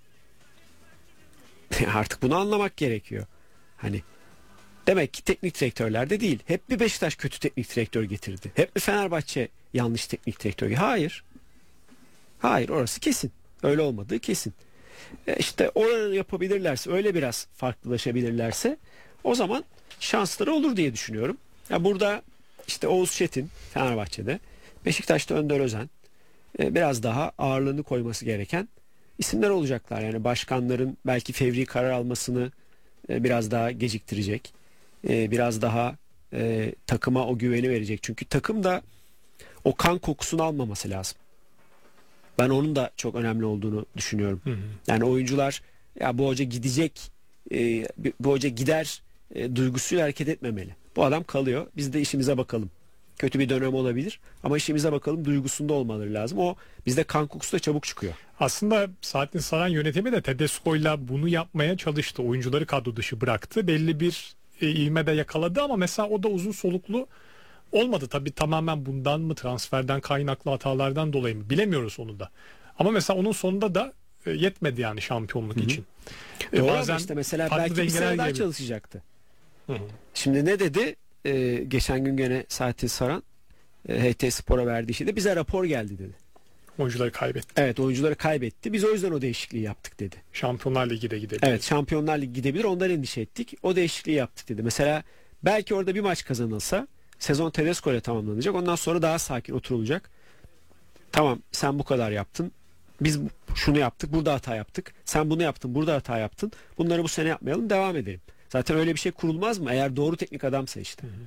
Speaker 2: artık bunu anlamak gerekiyor. Hani demek ki teknik direktörler de değil. Hep bir Beşiktaş kötü teknik direktör getirdi. Hep bir Fenerbahçe yanlış teknik direktör. Hayır. Hayır, orası kesin. Öyle olmadığı kesin. E işte oranı yapabilirlerse, öyle biraz farklılaşabilirlerse o zaman şansları olur diye düşünüyorum. Ya burada işte Oğuz Çetin Fenerbahçe'de, Beşiktaş'ta Önder Özen, e, biraz daha ağırlığını koyması gereken isimler olacaklar. Yani başkanların belki fevri karar almasını e, biraz daha geciktirecek. E, biraz daha e, takıma o güveni verecek. Çünkü takım da o kan kokusunu almaması lazım. Ben onun da çok önemli olduğunu düşünüyorum. Hı hı. Yani oyuncular ya bu hoca gidecek, e, bu hoca gider e, duygusuyla hareket etmemeli. Bu adam kalıyor. Biz de işimize bakalım. Kötü bir dönem olabilir ama işimize bakalım duygusunda olmaları lazım. O bizde kan kokusu da çabuk çıkıyor.
Speaker 1: Aslında Saadettin Saran yönetimi de Tedesco'yla bunu yapmaya çalıştı. Oyuncuları kadro dışı bıraktı. Belli bir e, ivme de yakaladı ama mesela o da uzun soluklu olmadı. Tabii tamamen bundan mı, transferden kaynaklı hatalardan dolayı mı bilemiyoruz onu da. Ama mesela onun sonunda da e, yetmedi yani şampiyonluk Hı-hı. için.
Speaker 2: E, Doğru ama işte mesela belki bir sene daha
Speaker 1: gibi.
Speaker 2: çalışacaktı.
Speaker 1: Hı-hı.
Speaker 2: Şimdi ne dedi? Ee, geçen gün gene Saadettin Saran e, H T Spor'a verdiği şeyde bize rapor geldi dedi.
Speaker 1: Oyuncuları kaybetti.
Speaker 2: Evet, oyuncuları kaybetti. Biz o yüzden o değişikliği yaptık dedi.
Speaker 1: Şampiyonlar Ligi de gidebilir.
Speaker 2: Evet, Şampiyonlar Ligi gidebilir, ondan endişe ettik. O değişikliği yaptık dedi. Mesela belki orada bir maç kazanılsa sezon Tedesco ile tamamlanacak. Ondan sonra daha sakin oturulacak. Tamam, sen bu kadar yaptın. Biz şunu yaptık, burada hata yaptık. Sen bunu yaptın, burada hata yaptın. Bunları bu sene yapmayalım, devam edelim. Zaten öyle bir şey kurulmaz mı? Eğer doğru teknik adamsa işte. Hı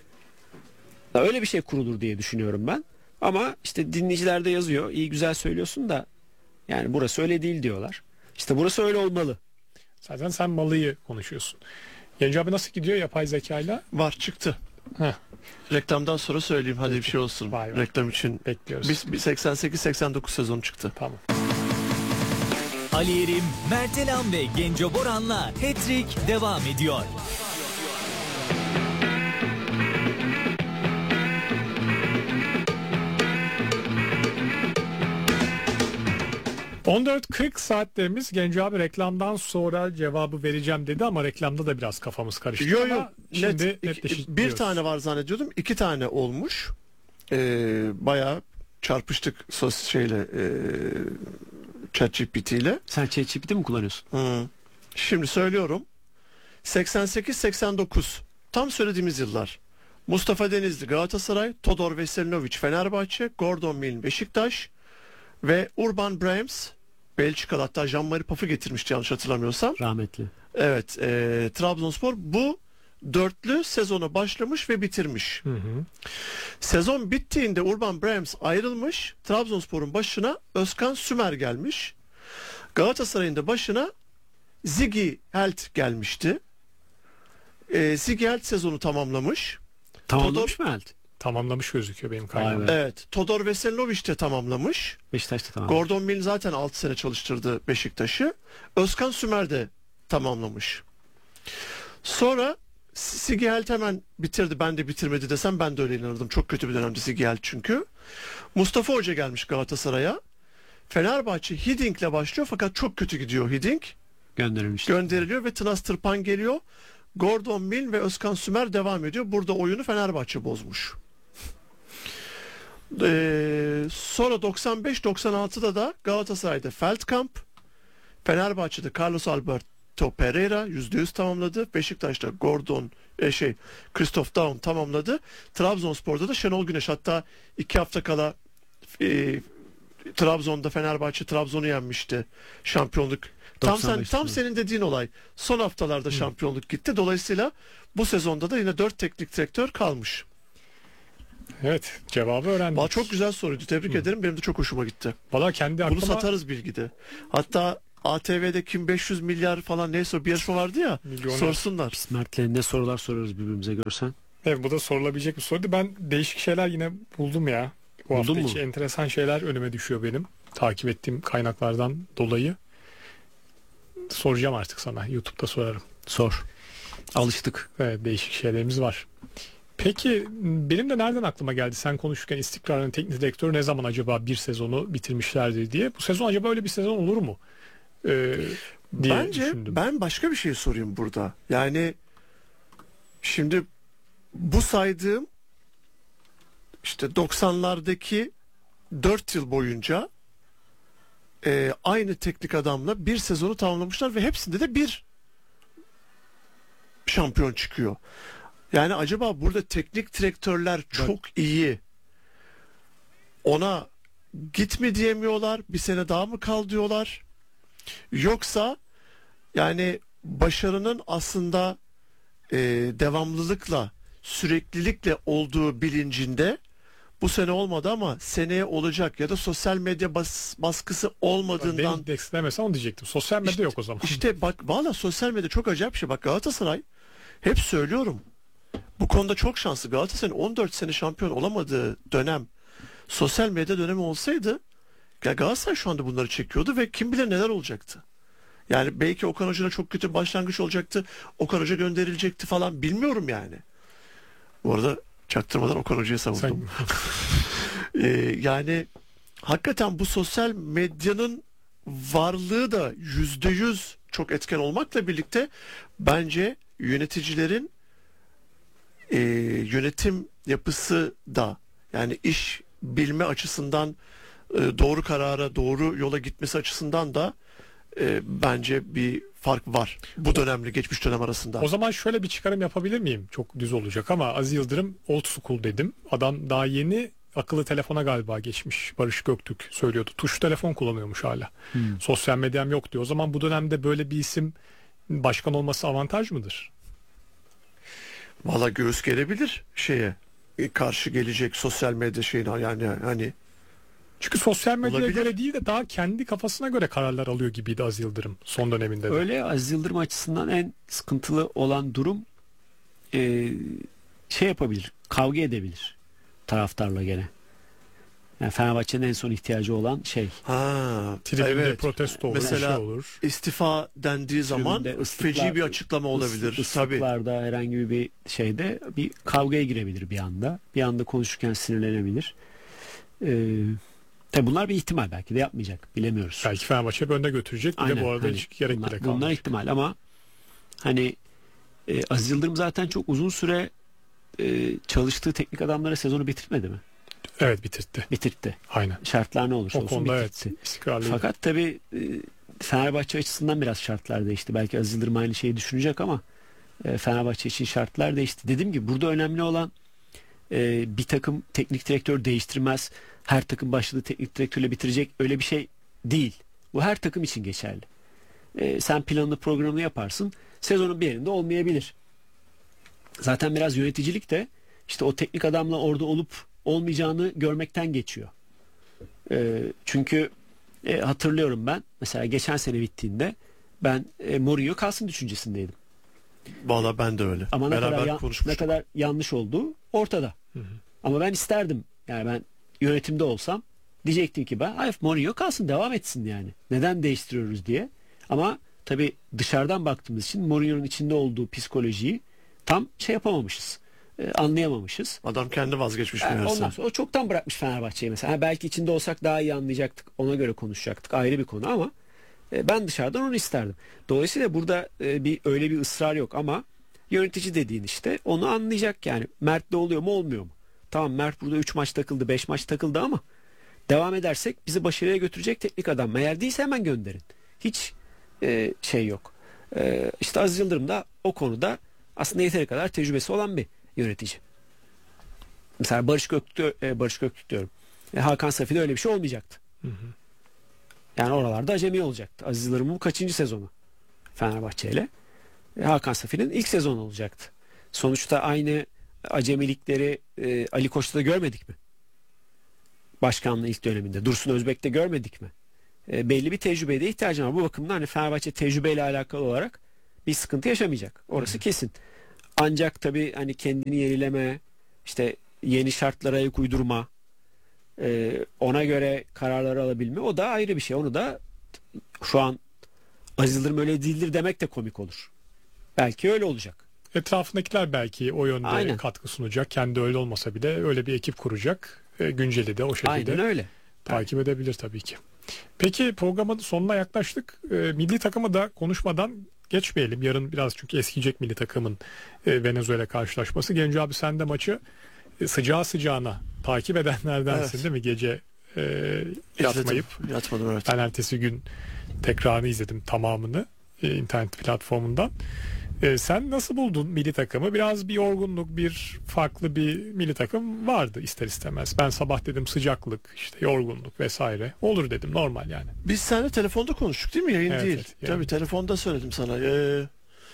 Speaker 2: hı. Öyle bir şey kurulur diye düşünüyorum ben. Ama işte dinleyiciler de yazıyor. İyi güzel söylüyorsun da yani burası öyle değil diyorlar. İşte burası öyle olmalı.
Speaker 1: Zaten sen malıyı konuşuyorsun. Genco abi nasıl gidiyor yapay zekayla?
Speaker 3: Var, çıktı.
Speaker 1: Heh.
Speaker 3: Reklamdan sonra söyleyeyim, hadi bir şey olsun.
Speaker 1: Vay vay.
Speaker 3: Reklam için
Speaker 1: bekliyoruz.
Speaker 3: Biz bir seksen sekiz seksen dokuz sezonu çıktı.
Speaker 1: Tamam.
Speaker 4: Ali Yerim, Mert Elan ve Genco Boran'la Hat-Trick devam ediyor.
Speaker 1: on dört kırk saatlerimiz. Genco abi reklamdan sonra cevabı vereceğim dedi ama reklamda da biraz kafamız karıştı.
Speaker 3: Yo yo,
Speaker 1: şimdi
Speaker 3: net,
Speaker 1: netleşiyoruz.
Speaker 3: bir tane var zannediyordum, iki tane olmuş. Ee, bayağı çarpıştık sos şeyle e, ChatGPT ile.
Speaker 2: Sen ChatGPT mi kullanıyorsun?
Speaker 3: Hı. Şimdi söylüyorum. seksen sekiz seksen dokuz tam söylediğimiz yıllar. Mustafa Denizli Galatasaray, Todor Veselinovic Fenerbahçe, Gordon Milne Beşiktaş ve Urban Brems Belçikalı, hatta Jean-Marie Paf'ı getirmişti yanlış hatırlamıyorsam.
Speaker 2: Rahmetli.
Speaker 3: Evet, e, Trabzonspor bu dörtlü sezonu başlamış ve bitirmiş.
Speaker 1: Hı hı.
Speaker 3: Sezon bittiğinde Urban Brems ayrılmış. Trabzonspor'un başına Özkan Sümer gelmiş. Galatasaray'ın da başına Ziggy Helt gelmişti. E, Ziggy Helt sezonu tamamlamış.
Speaker 2: Tamamlamış mı Helt?
Speaker 1: Tamamlamış gözüküyor benim kaynağım.
Speaker 3: Evet. Todor Veselinovic de tamamlamış.
Speaker 2: Beşiktaş'ta tamam.
Speaker 3: Gordon Milne zaten altı sene çalıştırdı Beşiktaş'ı. Özkan Sümer de tamamlamış. Sonra Ziggy Helt hemen bitirdi. Ben de bitirmedi desem ben de öyle inanırdım. Çok kötü bir dönemdi Ziggy Helt çünkü. Mustafa Hoca gelmiş Galatasaray'a. Fenerbahçe Hidding'le başlıyor fakat çok kötü gidiyor Hiddink.
Speaker 2: Gönderilmiş.
Speaker 3: Gönderiliyor ve Tınaz Tırpan geliyor. Gordon Milne ve Özkan Sümer devam ediyor. Burada oyunu Fenerbahçe bozmuş. Ee, sonra doksan beş doksan altıda da Galatasaray'da Feldkamp, Fenerbahçe'de Carlos Alberto Pereira yüzde yüz tamamladı. Beşiktaş'ta Gordon e, şey Christoph Daum tamamladı. Trabzonspor'da da Şenol Güneş, hatta iki hafta kala e, Trabzon'da Fenerbahçe Trabzon'u yenmişti. Şampiyonluk. Tam sen tam senin dediğin olay. Son haftalarda Hı. şampiyonluk gitti. Dolayısıyla bu sezonda da yine dört teknik direktör kalmış.
Speaker 1: Evet, cevabı öğrendik.
Speaker 3: Vallahi çok güzel soruydu. Tebrik Hı. ederim. Benim de çok hoşuma gitti.
Speaker 1: Valla kendi aklıma...
Speaker 3: Bunu satarız bilgide. Hatta A T V'de kim beş yüz milyar falan neyse o bir yarışma vardı ya.
Speaker 1: Milyoner.
Speaker 3: Sorsunlar.
Speaker 2: Biz Mert'le ne sorular soruyoruz birbirimize görsen.
Speaker 1: Evet, bu da sorulabilecek bir soruydu. Ben değişik şeyler yine buldum ya. Bu
Speaker 2: Buldun
Speaker 1: hafta
Speaker 2: mu?
Speaker 1: içi enteresan şeyler önüme düşüyor benim. Takip ettiğim kaynaklardan dolayı. Soracağım artık sana. YouTube'da sorarım.
Speaker 2: Sor. Alıştık.
Speaker 1: Evet, değişik şeylerimiz var. Peki benim de nereden aklıma geldi? Sen konuşurken İstikrar'ın teknik direktörü ne zaman acaba bir sezonu bitirmişlerdi diye. Bu sezon acaba öyle bir sezon olur mu? Ee, diye
Speaker 3: Bence
Speaker 1: düşündüm.
Speaker 3: ben başka bir şey sorayım burada. Yani şimdi bu saydığım işte doksanlardaki dört yıl boyunca e, aynı teknik adamla bir sezonu tamamlamışlar ve hepsinde de bir şampiyon çıkıyor. Yani acaba burada teknik direktörler çok iyi, ona git mi diyemiyorlar, bir sene daha mı kal diyorlar, yoksa yani başarının aslında e, devamlılıkla, süreklilikle olduğu bilincinde bu sene olmadı ama seneye olacak ya da sosyal medya bas, baskısı olmadığından.
Speaker 1: David Dex'lemese onu diyecektim. Sosyal medya
Speaker 3: İşte-
Speaker 1: yok o zaman.
Speaker 3: İşte bak valla sosyal medya çok acayip bir şey. Bak Galatasaray, hep söylüyorum, bu konuda çok şanslı. Galatasaray'ın on dört sene şampiyon olamadığı dönem sosyal medya dönemi olsaydı ya Galatasaray şu anda bunları çekiyordu ve kim bilir neler olacaktı. Yani belki Okan Hoca'na çok kötü bir başlangıç olacaktı. Okan Hoca gönderilecekti falan, bilmiyorum yani. Bu arada çaktırmadan Okan Hoca'yı savundum.
Speaker 1: Sen,
Speaker 3: Ee, yani hakikaten bu sosyal medyanın varlığı da yüzde yüz çok etken olmakla birlikte bence yöneticilerin e, yönetim yapısı da, yani iş bilme açısından e, doğru karara, doğru yola gitmesi açısından da e, bence bir fark var bu dönemle geçmiş dönem arasında.
Speaker 1: o zaman şöyle bir çıkarım yapabilir miyim? Çok düz olacak ama Aziz Yıldırım old school dedim. Adam daha yeni akıllı telefona galiba geçmiş. Barış Göktürk söylüyordu. Tuş telefon kullanıyormuş hala.
Speaker 2: Hmm.
Speaker 1: Sosyal medyam yok diyor. O zaman bu dönemde böyle bir isim başkan olması avantaj mıdır?
Speaker 3: Valla göğüs gelebilir şeye, e, karşı gelecek sosyal medya şeyine, yani hani
Speaker 1: Çünkü sosyal medyaya
Speaker 3: Olabilir.
Speaker 1: göre değil de daha kendi kafasına göre kararlar alıyor gibiydi Aziz Yıldırım son döneminde de.
Speaker 2: Öyle. Aziz Yıldırım açısından en sıkıntılı olan durum e, şey yapabilir. Kavga edebilir taraftarla gene. Yani Fenerbahçe'nin en son ihtiyacı olan şey.
Speaker 3: ha
Speaker 1: Tribünde
Speaker 3: evet.
Speaker 1: protesto olur,
Speaker 3: Mesela
Speaker 1: bir şey olur.
Speaker 3: istifa dendiği zaman
Speaker 2: Tribünde ıslıklar-
Speaker 3: feci bir açıklama olabilir.
Speaker 2: Is-
Speaker 3: Tabii.
Speaker 2: ıslıklarda herhangi bir şeyde bir kavgaya girebilir bir anda. Bir anda konuşurken sinirlenebilir. Ee, tabii bunlar bir ihtimal, belki de yapmayacak. Bilemiyoruz.
Speaker 1: Belki Fenerbahçe önde götürecek. Bir de
Speaker 2: Aynen,
Speaker 1: bu arada
Speaker 2: hani
Speaker 1: hiç gerek
Speaker 2: bunlar,
Speaker 1: bile
Speaker 2: bunlar
Speaker 1: kalmadı.
Speaker 2: ihtimal ama hani e, Aziz Yıldırım zaten çok uzun süre e, çalıştığı teknik adamlara sezonu bitirmedi mi?
Speaker 1: Evet, bitirtti.
Speaker 2: Bitirtti.
Speaker 1: Aynen.
Speaker 2: Şartlar ne olursa
Speaker 1: O
Speaker 2: olsun
Speaker 1: konuda
Speaker 2: bitirtti.
Speaker 1: evet istikrarlıydı.
Speaker 2: Fakat tabii e, Fenerbahçe açısından biraz şartlar değişti. Belki Aziz Yıldırım aynı şeyi düşünecek ama e, Fenerbahçe için şartlar değişti. Dediğim gibi burada önemli olan e, bir takım teknik direktör değiştirmez. Her takım başladığı teknik direktörle bitirecek, öyle bir şey değil. Bu her takım için geçerli. E, sen planını programını yaparsın. Sezonun bir yerinde olmayabilir. Zaten biraz yöneticilik de işte o teknik adamla orada olup olmayacağını görmekten geçiyor. E, çünkü e, hatırlıyorum ben mesela geçen sene bittiğinde ben e, Mourinho kalsın düşüncesindeydim.
Speaker 3: Valla ben de öyle.
Speaker 2: Ama ne
Speaker 3: Beraber
Speaker 2: kadar, ya- ne
Speaker 3: konuşmuştuk.
Speaker 2: kadar yanlış olduğu ortada.
Speaker 1: Hı hı.
Speaker 2: Ama ben isterdim. Yani ben yönetimde olsam diyecektim ki ben hayır Mourinho kalsın, devam etsin yani. Neden değiştiriyoruz diye. Ama tabii dışarıdan baktığımız için Mourinho'nun içinde olduğu psikolojiyi tam şey yapamamışız. E, anlayamamışız.
Speaker 3: Adam kendi vazgeçmiş
Speaker 2: Yani
Speaker 3: meğerse.
Speaker 2: ondan sonra o çoktan bırakmış Fenerbahçe'yi mesela. Ha, belki içinde olsak daha iyi anlayacaktık. Ona göre konuşacaktık. Ayrı bir konu ama e, ben dışarıdan onu isterdim. Dolayısıyla burada e, bir öyle bir ısrar yok ama yönetici dediğin işte onu anlayacak yani. Mert'le oluyor mu olmuyor mu? Tamam, Mert burada üç maç takıldı, beş maç takıldı ama devam edersek bizi başarıya götürecek teknik adam. Eğer değilse hemen gönderin. Hiç e, şey yok. E, işte Aziz Yıldırım da o konuda aslında yeteri kadar tecrübesi olan bir yönetici. Mesela Barış Göktürk, e, Barış Göktürk diyorum. E, Hakan Safi'de öyle bir şey olmayacaktı.
Speaker 1: Hı hı.
Speaker 2: Yani oralarda acemi olacaktı. Aziz Yıldırım'ın kaçıncı sezonu Fenerbahçe ile? E, Hakan Safi'nin ilk sezonu olacaktı. Sonuçta aynı acemilikleri e, Ali Koç'ta da görmedik mi? Başkanlığı ilk döneminde. Dursun Özbek'te görmedik mi? e, belli bir tecrübeye de ihtiyacı var. Bu bakımdan hani Fenerbahçe tecrübeyle alakalı olarak bir sıkıntı yaşamayacak. Orası kesin. Ancak tabii hani kendini yenileme, işte yeni şartlara ayak uydurma, e, ona göre kararları alabilme, o da ayrı bir şey. Onu da şu an Aziz Yıldırım öyle değildir demek de komik olur. Belki öyle olacak.
Speaker 1: Etrafındakiler belki o yönde
Speaker 2: Aynen.
Speaker 1: katkı sunacak. Kendi öyle olmasa bile öyle bir ekip kuracak. E, günceli de o şekilde
Speaker 2: Aynen öyle.
Speaker 1: takip edebilir tabii ki. Peki programın sonuna yaklaştık. E, milli takımı da konuşmadan geçmeyelim. Yarın biraz çünkü eskiyecek milli takımın e, Venezuela karşılaşması. Genco abi sen de maçı e, sıcağı sıcağına takip edenlerdensin
Speaker 3: Evet.
Speaker 1: değil mi? Gece e, yatmayıp
Speaker 3: İzledim. Yatmadım evet.
Speaker 1: ben ertesi gün tekrarını izledim tamamını e, internet platformundan. E, sen nasıl buldun milli takımı? Biraz bir yorgunluk, bir farklı bir milli takım vardı ister istemez. Ben sabah dedim sıcaklık, işte yorgunluk vesaire. Olur dedim, normal yani.
Speaker 3: Biz seninle telefonda konuştuk değil mi? Yayın
Speaker 1: Evet,
Speaker 3: değil.
Speaker 1: evet, yani.
Speaker 3: Tabii telefonda söyledim sana. Ee,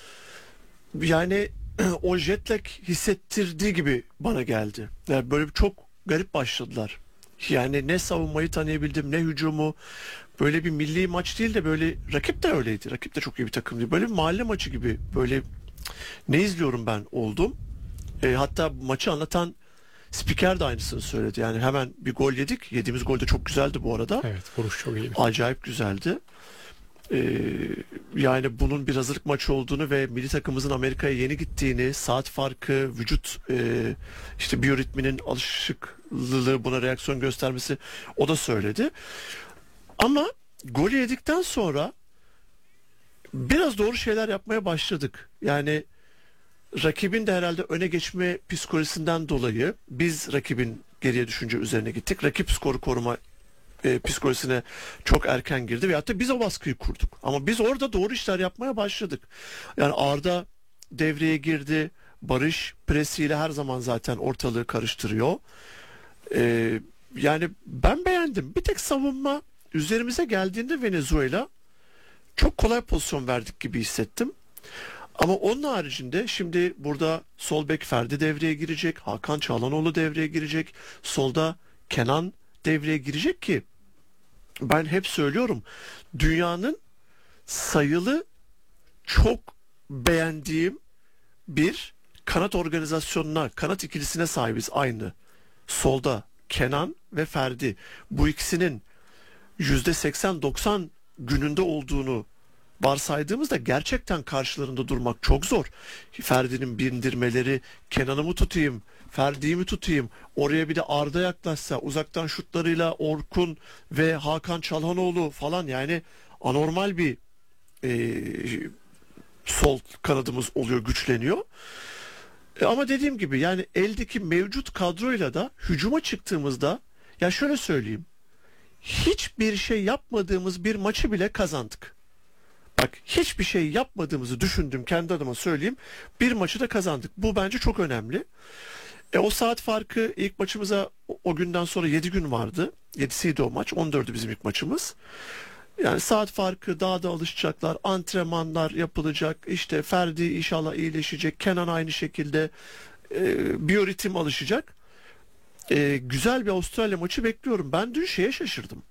Speaker 3: yani o jet lag hissettirdiği gibi bana geldi. Yani böyle çok garip başladılar. Yani ne savunmayı tanıyabildim, ne hücumu. Böyle bir milli maç değil de böyle rakip de öyleydi. Rakip de çok iyi bir takım değil. Böyle bir mahalle maçı gibi böyle ne izliyorum ben oldum. E, hatta maçı anlatan spiker de aynısını söyledi. Yani hemen bir gol yedik. Yediğimiz gol de çok güzeldi bu arada.
Speaker 1: Evet, vuruş çok iyi.
Speaker 3: Acayip güzeldi. Ee, yani bunun bir hazırlık maçı olduğunu ve milli takımımızın Amerika'ya yeni gittiğini, saat farkı, vücut e, işte biyoritminin alışıklılığı buna reaksiyon göstermesi o da söyledi. Ama golü yedikten sonra biraz doğru şeyler yapmaya başladık. Yani rakibin de herhalde öne geçme psikolojisinden dolayı biz rakibin geriye düşünce üzerine gittik. Rakip skoru koruma e, psikolojisine çok erken girdi ve hatta biz o baskıyı kurduk. Ama biz orada doğru işler yapmaya başladık. Yani Arda devreye girdi. Barış presiyle her zaman zaten ortalığı karıştırıyor. E, yani ben beğendim. Bir tek savunma üzerimize geldiğinde Venezuela çok kolay pozisyon verdik gibi hissettim. Ama onun haricinde şimdi burada sol bek Ferdi devreye girecek. Hakan Çalhanoğlu devreye girecek. Solda Kenan devreye girecek ki ben hep söylüyorum dünyanın sayılı çok beğendiğim bir kanat organizasyonuna, kanat ikilisine sahibiz aynı. Solda Kenan ve Ferdi. Bu ikisinin yüzde seksen doksan gününde olduğunu varsaydığımızda gerçekten karşılarında durmak çok zor. Ferdi'nin bindirmeleri, Kenan'ı mı tutayım, Ferdi'yi mi tutayım, oraya bir de Arda yaklaşsa, uzaktan şutlarıyla Orkun ve Hakan Çalhanoğlu falan, yani anormal bir e, sol kanadımız oluyor, güçleniyor. E, ama dediğim gibi yani eldeki mevcut kadroyla da hücuma çıktığımızda, ya şöyle söyleyeyim, hiçbir şey yapmadığımız bir maçı bile kazandık. Bak, hiçbir şey yapmadığımızı düşündüm, kendi adıma söyleyeyim. Bir maçı da kazandık. Bu bence çok önemli. E, o saat farkı ilk maçımıza o, o günden sonra yedi gün vardı. yedisiydi o maç. on dördü bizim ilk maçımız. Yani saat farkı, daha da alışacaklar. Antrenmanlar yapılacak. İşte Ferdi inşallah iyileşecek. Kenan aynı şekilde e, biyoritim alışacak. E, güzel bir Avustralya maçı bekliyorum. Ben dün şeye şaşırdım.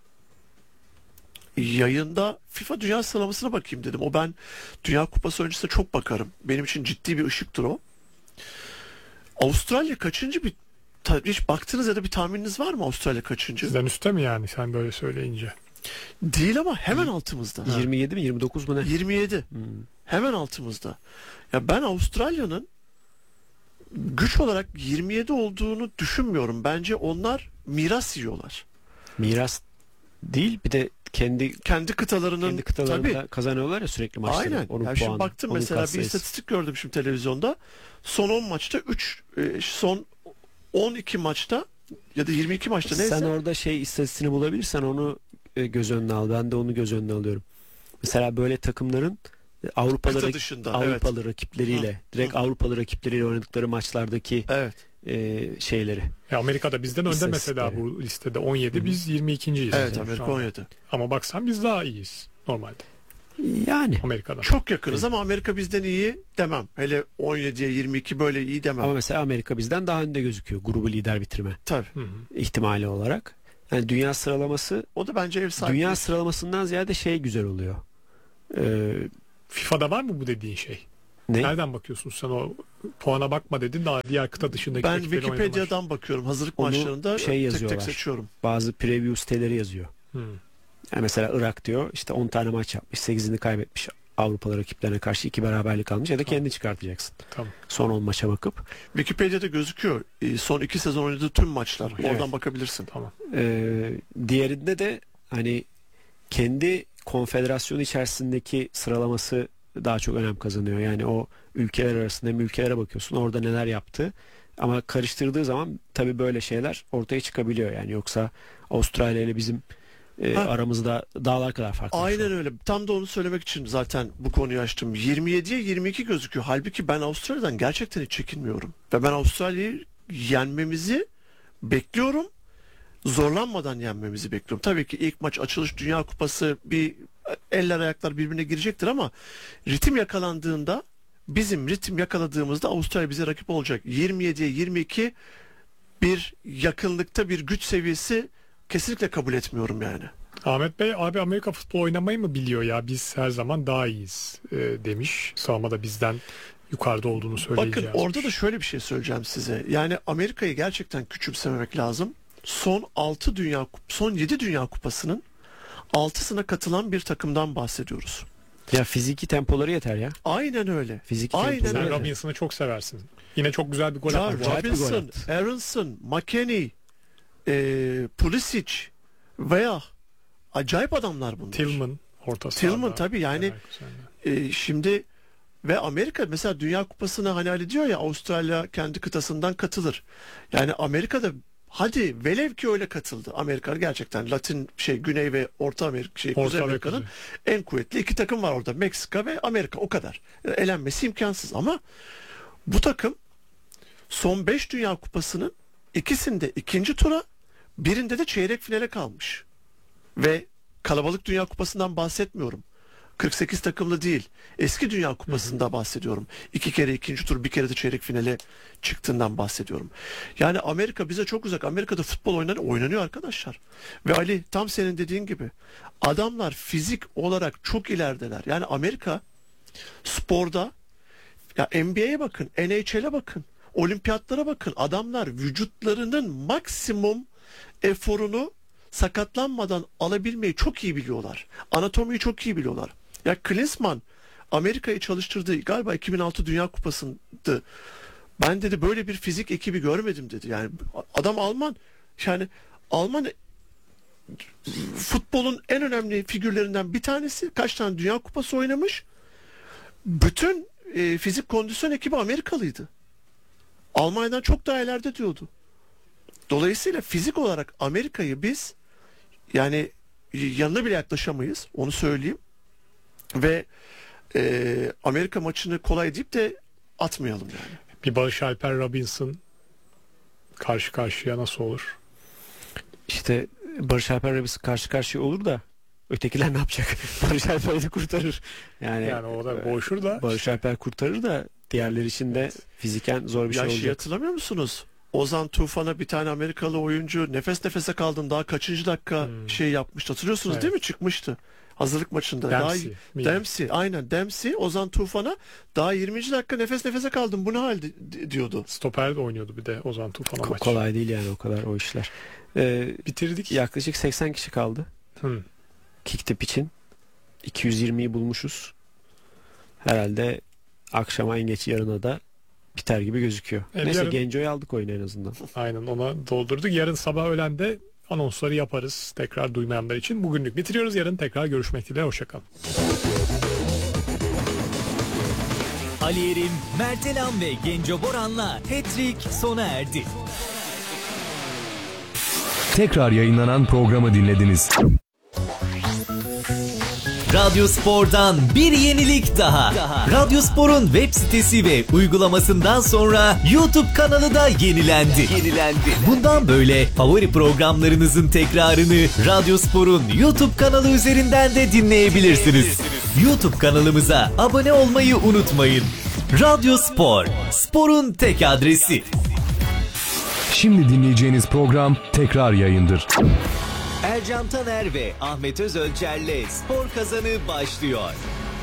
Speaker 3: Yayında FIFA Dünya Sıralaması'na bakayım dedim. O, ben Dünya Kupası öncesinde çok bakarım. Benim için ciddi bir ışıktır o. Avustralya kaçıncı, bir hiç baktınız ya da bir tahmininiz var mı Avustralya kaçıncı?
Speaker 1: Sizden üstte mi yani sen böyle söyleyince?
Speaker 3: Değil ama hemen altımızda.
Speaker 2: yirmi yedi mi yirmi dokuz mu ne?
Speaker 3: yirmi yedi.
Speaker 2: Hmm.
Speaker 3: Hemen altımızda. Ya ben Avustralya'nın güç olarak yirmi yedi olduğunu düşünmüyorum. Bence onlar miras yiyorlar.
Speaker 2: Miras değil, bir de kendi
Speaker 3: Kendi kıtalarının
Speaker 2: kendi kıtalarında
Speaker 3: tabii.
Speaker 2: kazanıyorlar ya sürekli maçları.
Speaker 3: Aynen.
Speaker 2: Onun
Speaker 3: Yani şimdi
Speaker 2: puanı,
Speaker 3: baktım
Speaker 2: onun
Speaker 3: mesela bir
Speaker 2: katsayısı.
Speaker 3: istatistik gördüm şimdi televizyonda. Son on maçta üç, son on iki maçta ya da yirmi iki maçta neyse.
Speaker 2: Sen orada şey istatistiğini bulabilirsen onu e, göz önüne al. Ben de onu göz önüne alıyorum. Mesela böyle takımların e, Avrupalı
Speaker 3: Kıta
Speaker 2: rak-
Speaker 3: dışında,
Speaker 2: Avrupalı
Speaker 3: evet.
Speaker 2: rakipleriyle,
Speaker 3: Hı,
Speaker 2: direkt
Speaker 3: hı.
Speaker 2: Avrupalı rakipleriyle oynadıkları maçlardaki
Speaker 3: Evet.
Speaker 2: e, şeyleri.
Speaker 1: Ya Amerika'da bizden önde mesela
Speaker 2: İstatistikleri.
Speaker 1: bu listede on yedi, biz yirmi ikinciyiz.
Speaker 3: Evet,
Speaker 1: şu
Speaker 3: Amerika
Speaker 1: anda.
Speaker 3: on yedi.
Speaker 1: Ama baksan biz daha iyiyiz normalde
Speaker 2: Yani
Speaker 1: Amerika'dan.
Speaker 3: Çok yakınız ama Amerika bizden iyi demem. Hele on yediye yirmi iki böyle iyi demem.
Speaker 2: ama mesela Amerika bizden daha önde gözüküyor grubu lider bitirme
Speaker 3: Tabii.
Speaker 1: Hı hı.
Speaker 2: ihtimali olarak. Yani dünya sıralaması,
Speaker 3: O da bence ev sahipliği.
Speaker 2: dünya sıralamasından ziyade şey güzel oluyor. Ee,
Speaker 1: FIFA'da var mı bu dediğin şey?
Speaker 2: ne?
Speaker 1: Nereden bakıyorsun sen, o puana bakma dedin daha diğer kıta dışındaki
Speaker 3: Ben
Speaker 1: ekipleri oynamalar.
Speaker 3: Wikipedia'dan bakıyorum. Hazırlık
Speaker 2: Onu
Speaker 3: maçlarında
Speaker 2: şey
Speaker 3: tek
Speaker 2: yazıyorlar.
Speaker 3: tek seçiyorum.
Speaker 2: Bazı preview siteleri yazıyor.
Speaker 1: Hmm.
Speaker 2: Yani mesela Irak diyor işte on tane maç yapmış, sekizini kaybetmiş, Avrupalı rakiplerine karşı iki beraberlik almış ya da
Speaker 1: Tamam.
Speaker 2: kendi çıkartacaksın.
Speaker 1: Tamam.
Speaker 2: Son on maça bakıp.
Speaker 3: Wikipedia'da gözüküyor. Ee, Son iki sezon oynadığı tüm maçlar.
Speaker 1: Evet.
Speaker 3: Oradan bakabilirsin.
Speaker 1: Tamam.
Speaker 2: Ee, diğerinde de hani kendi konfederasyonu içerisindeki sıralaması daha çok önem kazanıyor. Yani o ülkeler arasında hem ülkelere bakıyorsun orada neler yaptı. Ama karıştırdığı zaman tabii böyle şeyler ortaya çıkabiliyor. Yani yoksa Avustralya ile bizim e,
Speaker 3: Ha.
Speaker 2: aramızda dağlar kadar fark var.
Speaker 3: Aynen öyle. Tam da onu söylemek için zaten bu konuyu açtım. yirmi yediye yirmi iki gözüküyor. Halbuki ben Avustralya'dan gerçekten hiç çekinmiyorum. Ve ben Avustralya'yı yenmemizi bekliyorum. Zorlanmadan yenmemizi bekliyorum. Tabii ki ilk maç açılış Dünya Kupası, bir eller ayaklar birbirine girecektir ama ritim yakalandığında, bizim ritim yakaladığımızda Avustralya bize rakip olacak. yirmi yediye yirmi iki bir yakınlıkta bir güç seviyesi kesinlikle kabul etmiyorum yani.
Speaker 1: Ahmet Bey, abi Amerika futbolu oynamayı mı biliyor ya, biz her zaman daha iyiyiz e, demiş. Sağma da bizden yukarıda olduğunu söyleyeceğiz.
Speaker 3: Bakın orada da şöyle bir şey söyleyeceğim size. Yani Amerika'yı gerçekten küçümsememek lazım. Son altı dünya Kup- son yedi Dünya Kupası'nın altısına katılan bir takımdan bahsediyoruz.
Speaker 2: Ya fiziki tempoları yeter ya.
Speaker 3: Aynen öyle.
Speaker 2: Fiziki
Speaker 3: Aynen
Speaker 2: tempoları
Speaker 1: Sen
Speaker 3: öyle.
Speaker 2: yeter.
Speaker 1: Robinson'ı çok seversin. Yine çok güzel bir gol
Speaker 3: Ya
Speaker 1: atmış.
Speaker 2: acayip bir gol
Speaker 3: Robinson,
Speaker 2: attı.
Speaker 3: Aronson, McKennie, e, Pulisic veya acayip adamlar bunlar.
Speaker 1: Tillman orta
Speaker 3: Tillman
Speaker 1: sahada.
Speaker 3: tabii yani
Speaker 1: Leverkusen'de.
Speaker 3: e, şimdi ve Amerika mesela Dünya Kupası'na hani Ali diyor ya, Avustralya kendi kıtasından katılır. Yani Amerika'da hadi velev ki öyle katıldı. Amerika gerçekten Latin şey Güney ve Orta Amerika şey
Speaker 1: Orta
Speaker 3: Kuzey
Speaker 1: ve
Speaker 3: Amerika'nın en kuvvetli iki takım var orada. Meksika ve Amerika, o kadar. Elenmesi imkansız ama bu takım son beş Dünya Kupası'nın ikisinde ikinci tura, birinde de çeyrek finale kalmış. Ve kalabalık Dünya Kupası'ndan bahsetmiyorum. kırk sekiz takımlı değil. Eski Dünya Kupası'nda bahsediyorum. İki kere ikinci tur, bir kere de çeyrek finale çıktığından bahsediyorum. Yani Amerika bize çok uzak. Amerika'da futbol oynanıyor, oynanıyor arkadaşlar. Ve Ali, tam senin dediğin gibi adamlar fizik olarak çok ilerideler. Yani Amerika sporda, ya N B A'ye bakın, N H L'e bakın, olimpiyatlara bakın. Adamlar vücutlarının maksimum eforunu sakatlanmadan alabilmeyi çok iyi biliyorlar. Anatomiyi çok iyi biliyorlar. Ya Klinsmann Amerika'yı çalıştırdığı galiba iki bin altı Dünya Kupası'ndı. Ben dedi böyle bir fizik ekibi görmedim dedi. Yani adam Alman, yani Alman futbolun en önemli figürlerinden bir tanesi. Kaç tane Dünya Kupası oynamış. Bütün e, fizik kondisyon ekibi Amerikalıydı. Almanya'dan çok daha ileride diyordu. Dolayısıyla fizik olarak Amerika'yı biz yani yanına bile yaklaşamayız. Onu söyleyeyim. Ve e, Amerika maçını kolay deyip de atmayalım yani.
Speaker 1: Bir Barış Alper Robinson karşı karşıya nasıl olur?
Speaker 2: İşte Barış Alper Robinson karşı karşıya olur da ötekiler ne yapacak? Barış Alper'i de kurtarır. Yani,
Speaker 1: Yani o da boğuşur da.
Speaker 2: Barış Alper kurtarır da diğerleri için de fiziken zor bir
Speaker 3: Ya
Speaker 2: şey
Speaker 3: şey
Speaker 2: olacak.
Speaker 3: hatırlamıyor musunuz? Ozan Tufan'a bir tane Amerikalı oyuncu nefes nefese kaldın daha kaçıncı dakika
Speaker 1: Hmm.
Speaker 3: şey yapmıştı. Hatırlıyorsunuz
Speaker 1: Evet.
Speaker 3: değil mi? Çıkmıştı. Hazırlık maçında.
Speaker 1: Dempsey,
Speaker 3: Daha,
Speaker 1: miydi?
Speaker 3: Dempsey. Aynen Dempsey. Ozan Tufan'a daha yirminci dakika nefes nefese kaldım. Bu ne hal di- diyordu.
Speaker 1: Stoper de oynuyordu bir de Ozan Tufan'a
Speaker 2: Ko-
Speaker 1: maç.
Speaker 2: kolay değil yani o kadar o işler. Ee,
Speaker 1: Bitirdik.
Speaker 2: yaklaşık seksen kişi kaldı.
Speaker 1: Hı.
Speaker 2: Kicktip için. iki yüz yirmiyi bulmuşuz. Herhalde akşama en geç yarına da biter gibi gözüküyor.
Speaker 1: Evet,
Speaker 2: Neyse
Speaker 1: yarın-
Speaker 2: Genco'yu aldık oyuna en azından.
Speaker 1: Aynen, ona doldurduk. Yarın sabah öğlende anonsları yaparız. Tekrar duymayanlar için. Bugünlük bitiriyoruz. Yarın tekrar görüşmek dileğiyle. Hoşçakalın.
Speaker 4: Ali Erim, Mertelan ve Genco Boran'la Hat-Trick sona erdi.
Speaker 5: Tekrar yayınlanan programı dinlediniz.
Speaker 4: Radyo Spor'dan bir yenilik daha. Radyo Spor'un web sitesi ve uygulamasından sonra YouTube kanalı da yenilendi. Yenilendi. Bundan böyle favori programlarınızın tekrarını Radyo Spor'un YouTube kanalı üzerinden de dinleyebilirsiniz. YouTube kanalımıza abone olmayı unutmayın. Radyo Spor, sporun tek adresi.
Speaker 5: Şimdi dinleyeceğiniz program tekrar yayındır.
Speaker 4: Ercan Taner ve Ahmet Özölçer'le Spor Kazanı başlıyor.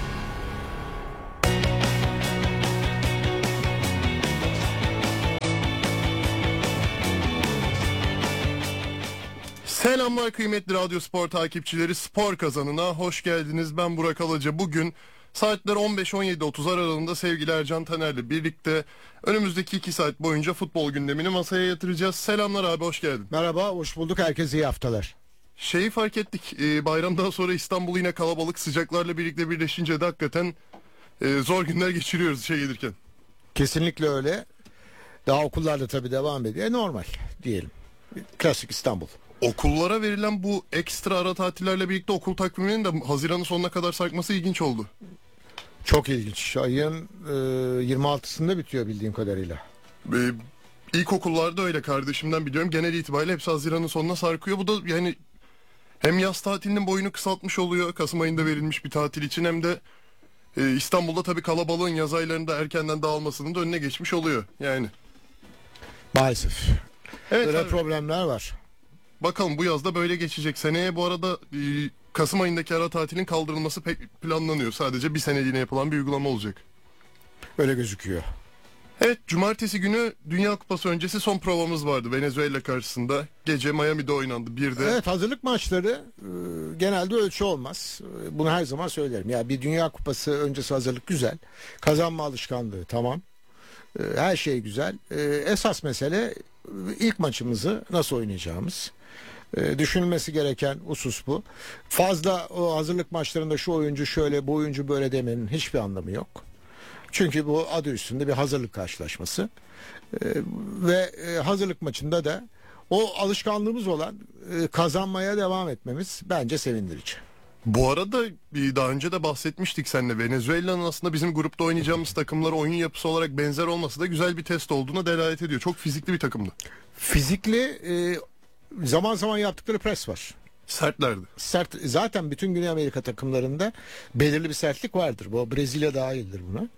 Speaker 6: Selamlar kıymetli Radyo Spor takipçileri, Spor Kazanı'na hoş geldiniz. Ben Burak Alaca. Bugün saatler on beş on yedi otuz aralığında sevgili Ercan Taner'le birlikte önümüzdeki iki saat boyunca futbol gündemini masaya yatıracağız. Selamlar abi, hoş geldin.
Speaker 7: Merhaba, hoş bulduk. Herkese iyi haftalar.
Speaker 6: Şeyi fark ettik, e, bayramdan sonra İstanbul yine kalabalık, sıcaklarla birlikte birleşince de hakikaten e, zor günler geçiriyoruz şey gelirken.
Speaker 7: Kesinlikle öyle. Daha okullar da tabii devam ediyor. E, normal diyelim. Klasik İstanbul.
Speaker 6: Okullara verilen bu ekstra ara tatillerle birlikte okul takviminin de Haziran'ın sonuna kadar sarkması ilginç oldu.
Speaker 7: Çok ilginç. Ayın e, yirmi altısında bitiyor bildiğim kadarıyla.
Speaker 6: E, ilkokullarda öyle, kardeşimden biliyorum. Genel itibariyle hepsi Haziran'ın sonuna sarkıyor. Bu da yani hem yaz tatilinin boyunu kısaltmış oluyor, Kasım ayında verilmiş bir tatil için, hem de e, İstanbul'da tabii kalabalığın yaz aylarında erkenden dağılmasının da önüne geçmiş oluyor yani.
Speaker 7: Maalesef.
Speaker 6: Evet,
Speaker 7: Böyle
Speaker 6: abi,
Speaker 7: problemler var.
Speaker 6: bakalım bu yazda böyle geçecek. Seneye bu arada e, Kasım ayındaki ara tatilin kaldırılması pek planlanıyor. Sadece bir seneliğine yapılan bir uygulama olacak.
Speaker 7: Öyle gözüküyor.
Speaker 6: Evet, cumartesi günü Dünya Kupası öncesi son provamız vardı Venezuela karşısında. Gece Miami'de oynandı bir de.
Speaker 7: Evet, hazırlık maçları e, genelde ölçü olmaz. E, bunu her zaman söylerim. Ya bir Dünya Kupası öncesi hazırlık güzel. Kazanma alışkanlığı tamam. E, her şey güzel. E, esas mesele e, ilk maçımızı nasıl oynayacağımız. E, düşünülmesi gereken husus bu. Fazla o hazırlık maçlarında şu oyuncu şöyle, bu oyuncu böyle demenin hiçbir anlamı yok. Çünkü bu adı üstünde bir hazırlık karşılaşması. E, ve e, hazırlık maçında da o alışkanlığımız olan e, kazanmaya devam etmemiz bence sevindirici.
Speaker 6: Bu arada e, daha önce de bahsetmiştik seninle. Venezuela'nın aslında bizim grupta oynayacağımız takımlar oyun yapısı olarak benzer olması da güzel bir test olduğuna delalet ediyor. Çok fizikli bir takımdı.
Speaker 7: Fizikli, e, zaman zaman yaptıkları pres var.
Speaker 6: Sertlerdi.
Speaker 7: Sert, zaten bütün Güney Amerika takımlarında belirli bir sertlik vardır. Bu Brezilya dahildir buna.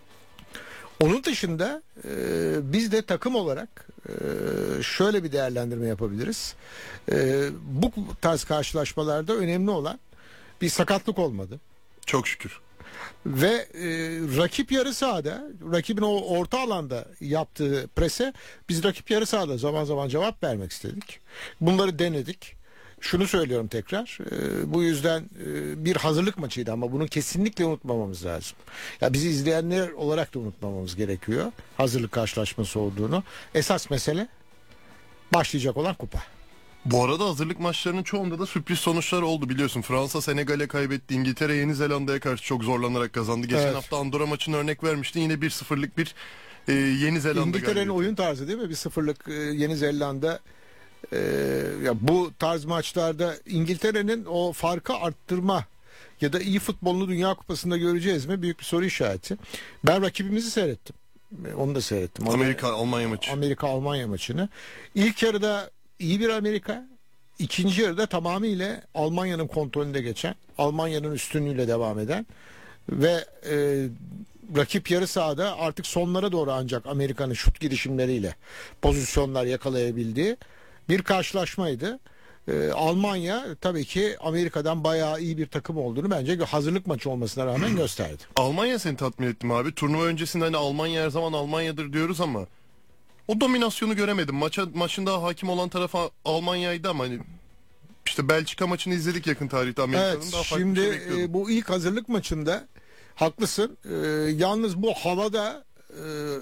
Speaker 7: Onun dışında e, biz de takım olarak e, şöyle bir değerlendirme yapabiliriz. E, bu tarz karşılaşmalarda önemli olan bir sakatlık olmadı.
Speaker 6: Çok şükür.
Speaker 7: Ve e, rakip yarı sahada, rakibin o orta alanda yaptığı prese biz rakip yarı sahada zaman zaman cevap vermek istedik. Bunları denedik. Şunu söylüyorum tekrar, e, bu yüzden e, bir hazırlık maçıydı ama bunu kesinlikle unutmamamız lazım. Ya bizi izleyenler olarak da unutmamamız gerekiyor hazırlık karşılaşması olduğunu. Esas mesele başlayacak olan kupa.
Speaker 6: Bu arada hazırlık maçlarının çoğunda da sürpriz sonuçlar oldu biliyorsun. Fransa Senegal'e kaybetti. İngiltere Yeni Zelanda'ya karşı çok zorlanarak kazandı. Geçen
Speaker 7: Evet.
Speaker 6: hafta Andorra maçını örnek vermiştin. Yine bir sıfırlık bir e, Yeni Zelanda
Speaker 7: İngiltere'nin
Speaker 6: galibiyeti.
Speaker 7: oyun tarzı değil mi? Bir sıfırlık e, Yeni Zelanda. e, ya bu tarz maçlarda İngiltere'nin o farkı arttırma ya da iyi futbolunu Dünya Kupası'nda göreceğiz mi? Büyük bir soru işareti. Ben rakibimizi seyrettim. E, Onu da seyrettim.
Speaker 6: Amerika Almanya maçı.
Speaker 7: Amerika Almanya maçını. İlk yarıda iyi bir Amerika, ikinci yarıda tamamıyla Almanya'nın kontrolünde geçen, Almanya'nın üstünlüğüyle devam eden ve e, rakip yarı sahada artık sonlara doğru ancak Amerika'nın şut girişimleriyle pozisyonlar yakalayabildiği bir karşılaşmaydı. E, Almanya tabii ki Amerika'dan bayağı iyi bir takım olduğunu bence hazırlık maçı olmasına rağmen gösterdi.
Speaker 6: Almanya seni tatmin etti mi abi? Turnuva öncesinde hani Almanya her zaman Almanya'dır diyoruz ama o dominasyonu göremedim. Maça, maçın daha hakim olan tarafı Almanya'ydı ama hani işte Belçika maçını izledik yakın tarihte, Amerika'nın
Speaker 7: Evet,
Speaker 6: daha farklı
Speaker 7: şimdi
Speaker 6: bir şey bekliyordum.
Speaker 7: e, bu ilk hazırlık maçında haklısın. E, yalnız bu havada e,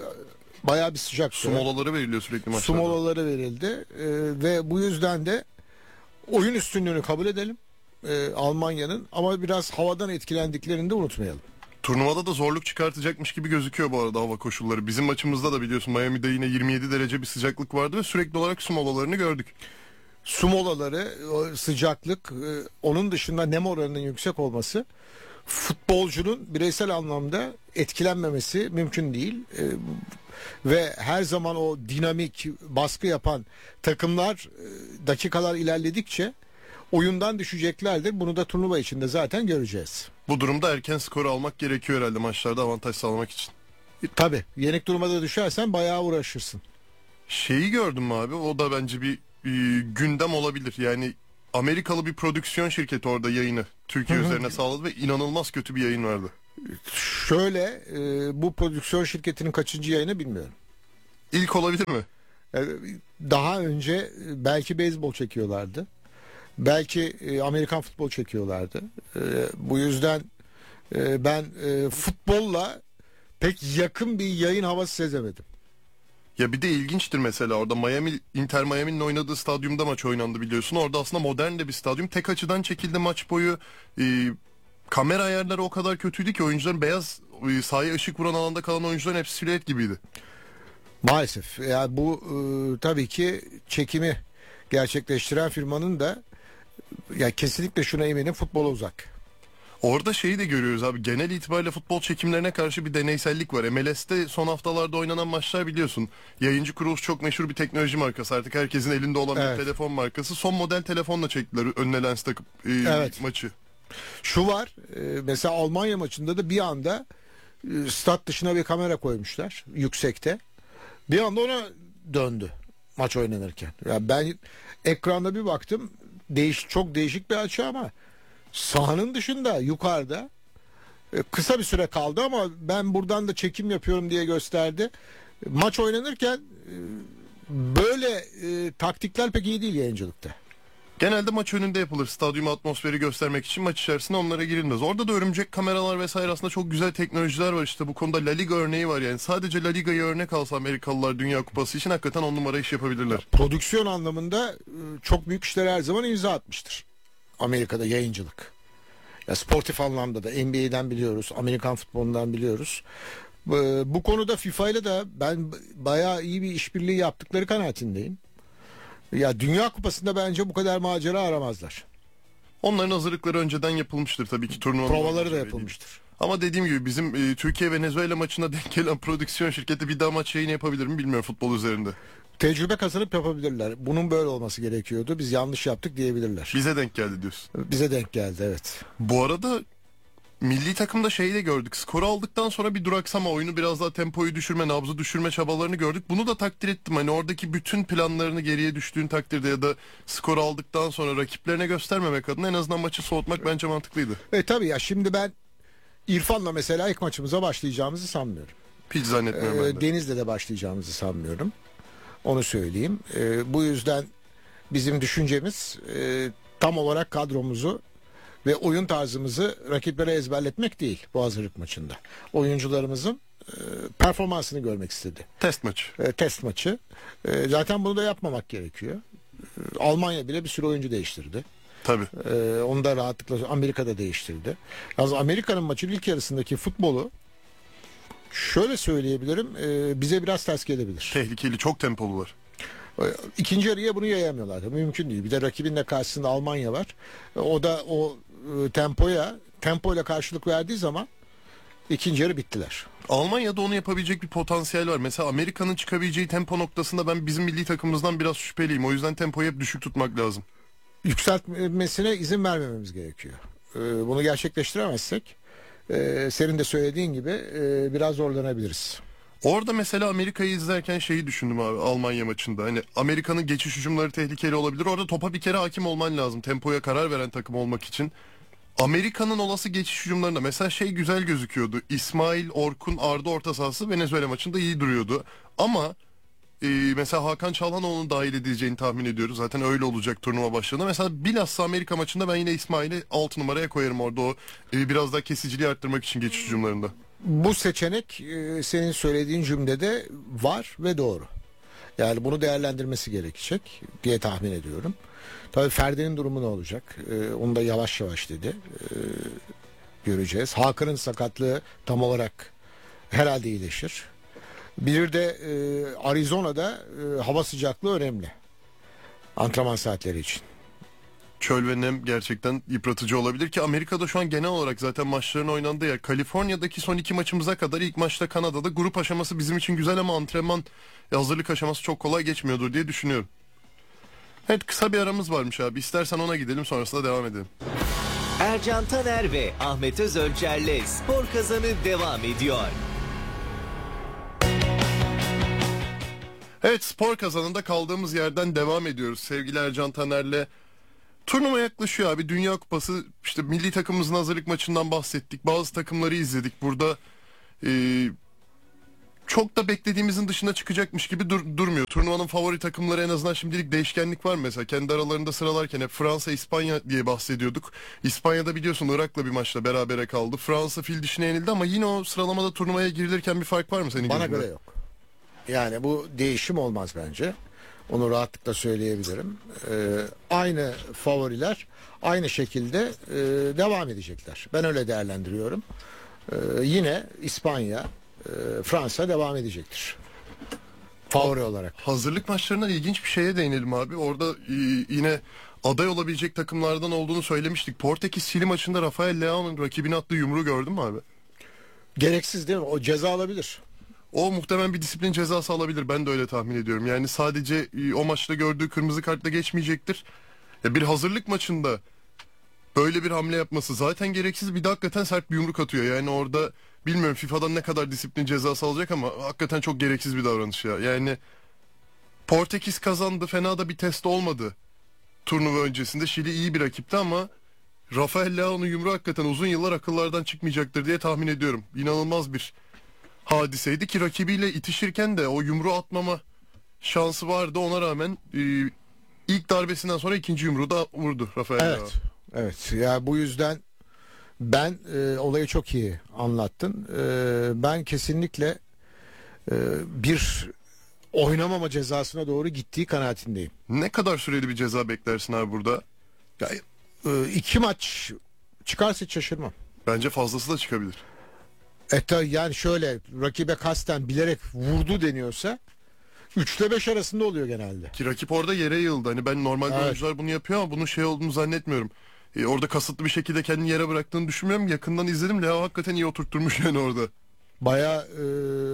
Speaker 7: bayağı bir sıcak.
Speaker 6: Su molaları veriliyor sürekli maçlarda.
Speaker 7: Su molaları verildi E, ve bu yüzden de oyun üstünlüğünü kabul edelim e, Almanya'nın, ama biraz havadan etkilendiklerini de unutmayalım.
Speaker 6: Turnuvada da zorluk çıkartacakmış gibi gözüküyor bu arada hava koşulları. Bizim maçımızda da biliyorsun Miami'de yine yirmi yedi derece bir sıcaklık vardı ve sürekli olarak su molalarını gördük.
Speaker 7: Su molaları, o sıcaklık, e, onun dışında nem oranının yüksek olması futbolcunun bireysel anlamda etkilenmemesi mümkün değil. E, ve her zaman o dinamik baskı yapan takımlar e, dakikalar ilerledikçe oyundan düşeceklerdir. Bunu da turnuva içinde zaten göreceğiz.
Speaker 6: Bu durumda erken skoru almak gerekiyor herhalde maçlarda avantaj sağlamak için.
Speaker 7: E, tabii yenik durumda düşersen bayağı uğraşırsın.
Speaker 6: Şeyi gördüm mü abi? O da bence bir e, gündem olabilir. Yani Amerikalı bir prodüksiyon şirketi orada yayını Türkiye üzerine sağladı ve inanılmaz kötü bir yayın vardı.
Speaker 7: Şöyle e, bu prodüksiyon şirketinin kaçıncı yayını bilmiyorum.
Speaker 6: İlk olabilir mi?
Speaker 7: E, daha önce e, belki beyzbol çekiyorlardı. Belki e, Amerikan futbol çekiyorlardı. E, bu yüzden e, ben e, futbolla pek yakın bir yayın havası sezemedim.
Speaker 6: Ya bir de ilginçtir mesela orada Miami, Inter Miami'nin oynadığı stadyumda maç oynandı biliyorsun. Orada aslında modern de bir stadyum. Tek açıdan çekildi maç boyu. Ee, kamera ayarları o kadar kötüydü ki oyuncuların beyaz e, sahaya ışık vuran alanda kalan oyuncuların hepsi silüet gibiydi.
Speaker 7: Maalesef. Yani bu e, tabii ki çekimi gerçekleştiren firmanın da ya kesinlikle şuna eminim futbola uzak.
Speaker 6: Orada şeyi de görüyoruz abi. Genel itibariyle futbol çekimlerine karşı bir deneysellik var. M L S'te son haftalarda oynanan maçlar biliyorsun. Yayıncı kuruluş çok meşhur bir teknoloji markası. Artık herkesin elinde olan
Speaker 7: Evet.
Speaker 6: bir telefon markası. Son model telefonla çektiler önüne lens takıp e,
Speaker 7: Evet.
Speaker 6: maçı.
Speaker 7: Şu var e, mesela Almanya maçında da bir anda e, stat dışına bir kamera koymuşlar yüksekte. Bir anda ona döndü maç oynanırken. Ya ben ekranda bir baktım değiş çok değişik bir açı ama sahanın dışında yukarıda e, kısa bir süre kaldı ama ben buradan da çekim yapıyorum diye gösterdi. Maç oynanırken e, böyle e, taktikler pek iyi değil yayıncılıkta.
Speaker 6: Genelde maç önünde yapılır. Stadyum atmosferi göstermek için maç içerisinde onlara girilmez. Orada da örümcek kameralar vesaire aslında çok güzel teknolojiler var işte. Bu konuda La Liga örneği var yani. Sadece La Liga'yı örnek alsa Amerikalılar Dünya Kupası için hakikaten on numara iş yapabilirler.
Speaker 7: Prodüksiyon anlamında e, çok büyük işler her zaman imza atmıştır. Amerika'da yayıncılık. Ya sportif anlamda da N B A'den biliyoruz, Amerikan futbolundan biliyoruz. Bu, bu konuda FIFA ile de ben bayağı iyi bir işbirliği yaptıkları kanaatindeyim. Ya Dünya Kupası'nda bence bu kadar macera aramazlar.
Speaker 6: Onların hazırlıkları önceden yapılmıştır tabii ki turnuvanın.
Speaker 7: Provaları da yapılmıştır.
Speaker 6: Ama dediğim gibi bizim e, Türkiye Venezuela maçına denk gelen prodüksiyon şirketi bir daha maç yayını yapabilir mi bilmiyorum futbol üzerinde.
Speaker 7: Tecrübe kazanıp yapabilirler. Bunun böyle olması gerekiyordu. Biz yanlış yaptık diyebilirler.
Speaker 6: Bize denk geldi diyorsun.
Speaker 7: Bize denk geldi evet.
Speaker 6: Bu arada milli takımda şeyi de gördük. Skoru aldıktan sonra bir duraksama, oyunu biraz daha tempoyu düşürme, nabzı düşürme çabalarını gördük. Bunu da takdir ettim. Hani oradaki bütün planlarını geriye düştüğün takdirde ya da skoru aldıktan sonra rakiplerine göstermemek adına en azından maçı soğutmak bence mantıklıydı.
Speaker 7: E tabii ya şimdi ben İrfan'la mesela ilk maçımıza başlayacağımızı sanmıyorum.
Speaker 6: Hiç zannetmiyorum
Speaker 7: Ee,
Speaker 6: ben de.
Speaker 7: Deniz'le de başlayacağımızı sanmıyorum. Onu söyleyeyim. Ee, bu yüzden bizim düşüncemiz e, tam olarak kadromuzu ve oyun tarzımızı rakiplere ezberletmek değil bu hazırlık maçında. Oyuncularımızın e, performansını görmek istedi.
Speaker 6: Test maçı.
Speaker 7: E, test maçı. E, zaten bunu da yapmamak gerekiyor. E, Almanya bile bir sürü oyuncu değiştirdi.
Speaker 6: Tabii.
Speaker 7: E, onu da rahatlıkla Amerika'da değiştirdi. Yalnız Amerika'nın maçın ilk yarısındaki futbolu şöyle söyleyebilirim e, bize biraz ters gelebilir.
Speaker 6: Tehlikeli, çok tempolular.
Speaker 7: İkinci yarıya bunu yayamıyorlar. Mümkün değil. Bir de rakibin de karşısında Almanya var. O da o e, tempoya tempoyla karşılık verdiği zaman ikinci yarı bittiler.
Speaker 6: Almanya'da onu yapabilecek bir potansiyel var. Mesela Amerika'nın çıkabileceği tempo noktasında ben bizim milli takımımızdan biraz şüpheliyim. O yüzden tempoyu hep düşük tutmak lazım.
Speaker 7: Yükseltmesine izin vermememiz gerekiyor. E, bunu gerçekleştiremezsek e, senin de söylediğin gibi e, biraz zorlanabiliriz.
Speaker 6: Orada mesela Amerika'yı izlerken şeyi düşündüm abi Almanya maçında. Hani Amerika'nın geçiş hücumları tehlikeli olabilir. Orada topa bir kere hakim olman lazım. Tempoya karar veren takım olmak için. Amerika'nın olası geçiş hücumlarında mesela şey güzel gözüküyordu. İsmail, Orkun, Arda orta sahası Venezuela maçında iyi duruyordu. Ama e, mesela Hakan Çalhanoğlu'nu dahil edileceğini tahmin ediyoruz. Zaten öyle olacak turnuva başladığında. Mesela bilhassa Amerika maçında ben yine İsmail'i altı numaraya koyarım orada o e, biraz daha kesiciliği arttırmak için geçiş hücumlarında.
Speaker 7: Bu seçenek e, senin söylediğin cümlede var ve doğru. Yani bunu değerlendirmesi gerekecek diye tahmin ediyorum. Tabii Ferdi'nin durumu ne olacak? E, onu da yavaş yavaş dedi. E, göreceğiz. Hakan'ın sakatlığı tam olarak herhalde iyileşir. Bir de e, Arizona'da e, hava sıcaklığı önemli. Antrenman saatleri için.
Speaker 6: Çöl ve nem gerçekten yıpratıcı olabilir ki Amerika'da şu an genel olarak zaten maçların oynandığı yer. Kaliforniya'daki son iki maçımıza kadar ilk maçta Kanada'da grup aşaması bizim için güzel ama antrenman hazırlık aşaması çok kolay geçmiyordur diye düşünüyorum. Evet kısa bir aramız varmış abi. İstersen ona gidelim sonrasında devam edelim.
Speaker 4: Ercan Taner ve Ahmet Özölçer'le Spor Kazanı devam ediyor.
Speaker 6: Evet spor kazanında kaldığımız yerden devam ediyoruz. Sevgili Ercan Taner'le Turnuva yaklaşıyor abi. Dünya Kupası, işte milli takımımızın hazırlık maçından bahsettik. Bazı takımları izledik. Burada e, çok da beklediğimizin dışına çıkacakmış gibi dur- durmuyor. Turnuvanın favori takımları en azından şimdilik değişkenlik var mesela. Kendi aralarında sıralarken hep Fransa, İspanya diye bahsediyorduk. İspanya'da biliyorsun Irak'la bir maçla berabere kaldı. Fransa fil dişine yenildi ama yine o sıralamada turnuvaya girilirken bir fark var mı senin
Speaker 7: Bana
Speaker 6: gözünde?
Speaker 7: göre yok. Yani bu değişim olmaz bence. Onu rahatlıkla söyleyebilirim. Ee, aynı favoriler aynı şekilde e, devam edecekler. Ben öyle değerlendiriyorum. Ee, yine İspanya, e, Fransa devam edecektir. Favori olarak.
Speaker 6: Hazırlık maçlarından ilginç bir şeye değinelim abi. Orada e, yine aday olabilecek takımlardan olduğunu söylemiştik. Portekiz Şili maçında Rafael Leao'nun rakibine attığı yumruğu gördün mü abi?
Speaker 7: Gereksiz değil mi? O ceza alabilir.
Speaker 6: O muhtemelen bir disiplin cezası alabilir. Ben de öyle tahmin ediyorum. Yani sadece e, o maçta gördüğü kırmızı kartla geçmeyecektir. Ya bir hazırlık maçında böyle bir hamle yapması zaten gereksiz, bir de hakikaten sert bir yumruk atıyor. Yani orada bilmiyorum FIFA'dan ne kadar disiplin cezası alacak ama hakikaten çok gereksiz bir davranış ya. Yani Portekiz kazandı, fena da bir test olmadı. Turnuva öncesinde Şili iyi bir rakipti ama Rafael Leao'nun yumruğu hakikaten uzun yıllar akıllardan çıkmayacaktır diye tahmin ediyorum. İnanılmaz bir hadiseydi ki rakibiyle itişirken de o yumruğu atmama şansı vardı. Ona rağmen e, ilk darbesinden sonra ikinci yumruğu da vurdu Rafael Leao.
Speaker 7: Evet. Evet. Ya bu yüzden ben e, olayı çok iyi anlattın. E, ben kesinlikle e, bir oynamama cezasına doğru gittiği kanaatindeyim.
Speaker 6: Ne kadar süreli bir ceza beklersin abi burada?
Speaker 7: Ya, e, iki maç çıkarsa hiç şaşırmam.
Speaker 6: Bence fazlası da çıkabilir.
Speaker 7: E tabii yani şöyle rakibe kasten bilerek vurdu deniyorsa üç ile beş arasında oluyor genelde.
Speaker 6: Ki rakip orada yere yığıldı. Hani ben normalde
Speaker 7: Evet.
Speaker 6: oyuncular bunu yapıyor ama bunun şey olduğunu zannetmiyorum. E, orada kasıtlı bir şekilde kendini yere bıraktığını düşünmüyorum. Yakından izledim. Leo hakikaten iyi oturtturmuş yani orada.
Speaker 7: Baya e,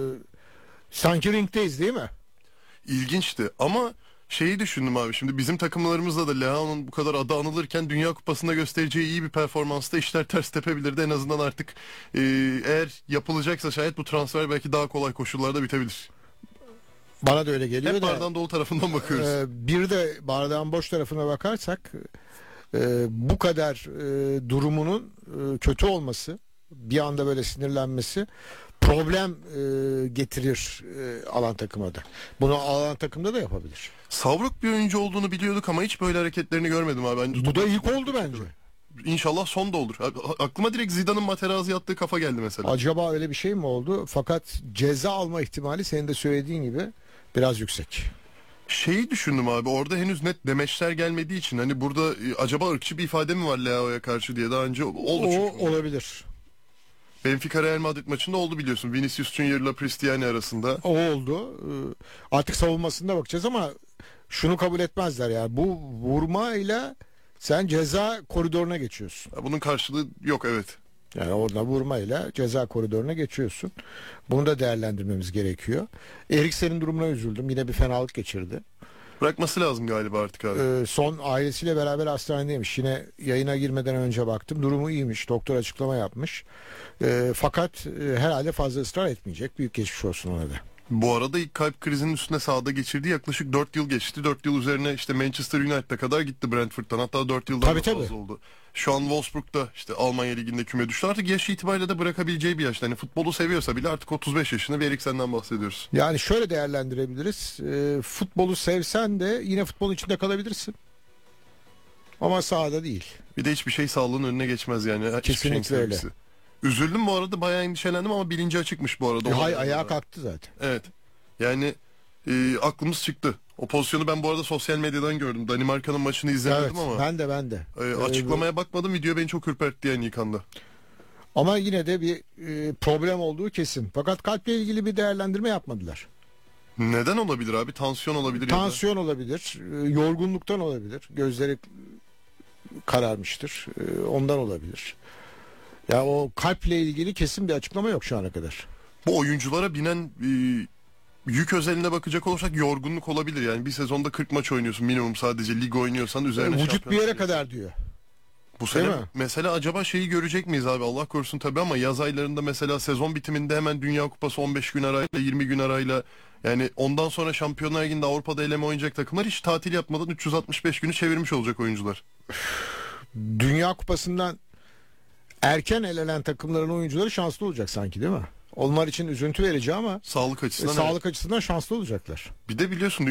Speaker 7: sanki ringdeyiz değil mi?
Speaker 6: İlginçti ama şeyi düşündüm abi, şimdi bizim takımlarımızda da Leao'nun bu kadar adı anılırken Dünya Kupası'nda göstereceği iyi bir performansta işler ters tepebilirdi. En azından artık e, eğer yapılacaksa şayet bu transfer belki daha kolay koşullarda bitebilir.
Speaker 7: Bana da öyle geliyor
Speaker 6: Hep
Speaker 7: da.
Speaker 6: bardağın dolu tarafından bakıyoruz.
Speaker 7: e, bir de bardağın boş tarafına bakarsak e, bu kadar e, durumunun e, kötü olması, bir anda böyle sinirlenmesi problem e, getirir e, alan takıma da. Bunu alan takımda da yapabilir.
Speaker 6: Savruk bir oyuncu olduğunu biliyorduk ama hiç böyle hareketlerini görmedim abi. Bence
Speaker 7: Bu da ilk oldu bence.
Speaker 6: İnşallah son da olur. Abi, aklıma direkt Zidane'ın Materazzi attığı kafa geldi mesela.
Speaker 7: Acaba öyle bir şey mi oldu? Fakat ceza alma ihtimali senin de söylediğin gibi biraz yüksek.
Speaker 6: Şeyi düşündüm abi, orada henüz net demeçler gelmediği için hani burada e, acaba ırkçı bir ifade mi var Leao'ya karşı diye daha önce oldu
Speaker 7: O
Speaker 6: çünkü.
Speaker 7: olabilir.
Speaker 6: Benfica Real Madrid maçında oldu biliyorsun. Vinicius Junior'la Cristiano arasında.
Speaker 7: O oldu. Ee, Artık savunmasında bakacağız ama şunu kabul etmezler yani. Bu vurmayla sen ceza koridoruna geçiyorsun.
Speaker 6: Bunun karşılığı yok, evet.
Speaker 7: Yani orada vurmayla ceza koridoruna geçiyorsun. Bunu da değerlendirmemiz gerekiyor. Eriksen'in durumuna üzüldüm. Yine bir fenalık geçirdi.
Speaker 6: Bırakması lazım galiba artık abi.
Speaker 7: Ee, son ailesiyle beraber hastanedeymiş. Yine yayına girmeden önce baktım. Durumu iyiymiş. Doktor açıklama yapmış. Ee, fakat e, herhalde fazla ısrar etmeyecek. Büyük geçmiş olsun ona da.
Speaker 6: Bu arada ilk kalp krizinin üstüne sahada geçirdiği yaklaşık dört yıl geçti. dört yıl üzerine işte Manchester United'a kadar gitti Brentford'dan. Hatta dört yıldan
Speaker 7: Tabii,
Speaker 6: da
Speaker 7: tabii.
Speaker 6: fazla oldu. Şu an Wolfsburg'da işte Almanya Ligi'nde küme düştü. Artık yaş itibariyle de bırakabileceği bir yaşta. Hani futbolu seviyorsa bile artık otuz beş yaşında bir Eriksen'den bahsediyoruz.
Speaker 7: Yani şöyle değerlendirebiliriz. Ee, futbolu sevsen de yine futbolun içinde kalabilirsin. Ama sahada değil.
Speaker 6: Bir de hiçbir şey sağlığın önüne geçmez yani. Hiçbir
Speaker 7: Kesinlikle
Speaker 6: şeyin
Speaker 7: öyle.
Speaker 6: sevgisi. Üzüldüm bu arada, bayağı endişelendim ama bilinci açıkmış bu arada.
Speaker 7: E,
Speaker 6: Ona
Speaker 7: hay
Speaker 6: da-
Speaker 7: ayağa kalktı zaten.
Speaker 6: Evet. Yani e, aklımız çıktı. O pozisyonu ben bu arada sosyal medyadan gördüm. Danimarka'nın maçını izlemedim
Speaker 7: Evet,
Speaker 6: ama
Speaker 7: ben de ben de.
Speaker 6: e,
Speaker 7: Ee,
Speaker 6: açıklamaya bakmadım. Video beni çok ürpertti yani ilk anda.
Speaker 7: Ama yine de bir e, problem olduğu kesin. Fakat kalple ilgili bir değerlendirme yapmadılar.
Speaker 6: Neden olabilir abi? Tansiyon olabilir ya da.
Speaker 7: Tansiyon olabilir, e, yorgunluktan olabilir, gözleri kararmıştır, e, ondan olabilir. Ya o kalple ilgili kesin bir açıklama yok şu ana kadar.
Speaker 6: Bu oyunculara binen e, yük özeline bakacak olursak yorgunluk olabilir. Yani bir sezonda kırk maç oynuyorsun minimum, sadece lig oynuyorsan üzerine
Speaker 7: Vücut bir
Speaker 6: şampiyonluk
Speaker 7: yere
Speaker 6: yapıyorsun.
Speaker 7: kadar diyor.
Speaker 6: Bu sene
Speaker 7: Değil mi?
Speaker 6: mesela acaba şeyi görecek miyiz abi, Allah korusun tabii ama yaz aylarında mesela sezon bitiminde hemen Dünya Kupası on beş gün arayla yirmi gün arayla Yani ondan sonra Şampiyonlar Ligi'nde Avrupa'da eleme oynayacak takımlar hiç tatil yapmadan üç yüz altmış beş günü çevirmiş olacak oyuncular.
Speaker 7: Dünya Kupası'ndan erken elenen takımların oyuncuları şanslı olacak sanki, değil mi? Onlar için üzüntü verici ama
Speaker 6: Sağlık
Speaker 7: e,
Speaker 6: açısından.
Speaker 7: sağlık açısından şanslı olacaklar.
Speaker 6: Evet. Bir de biliyorsun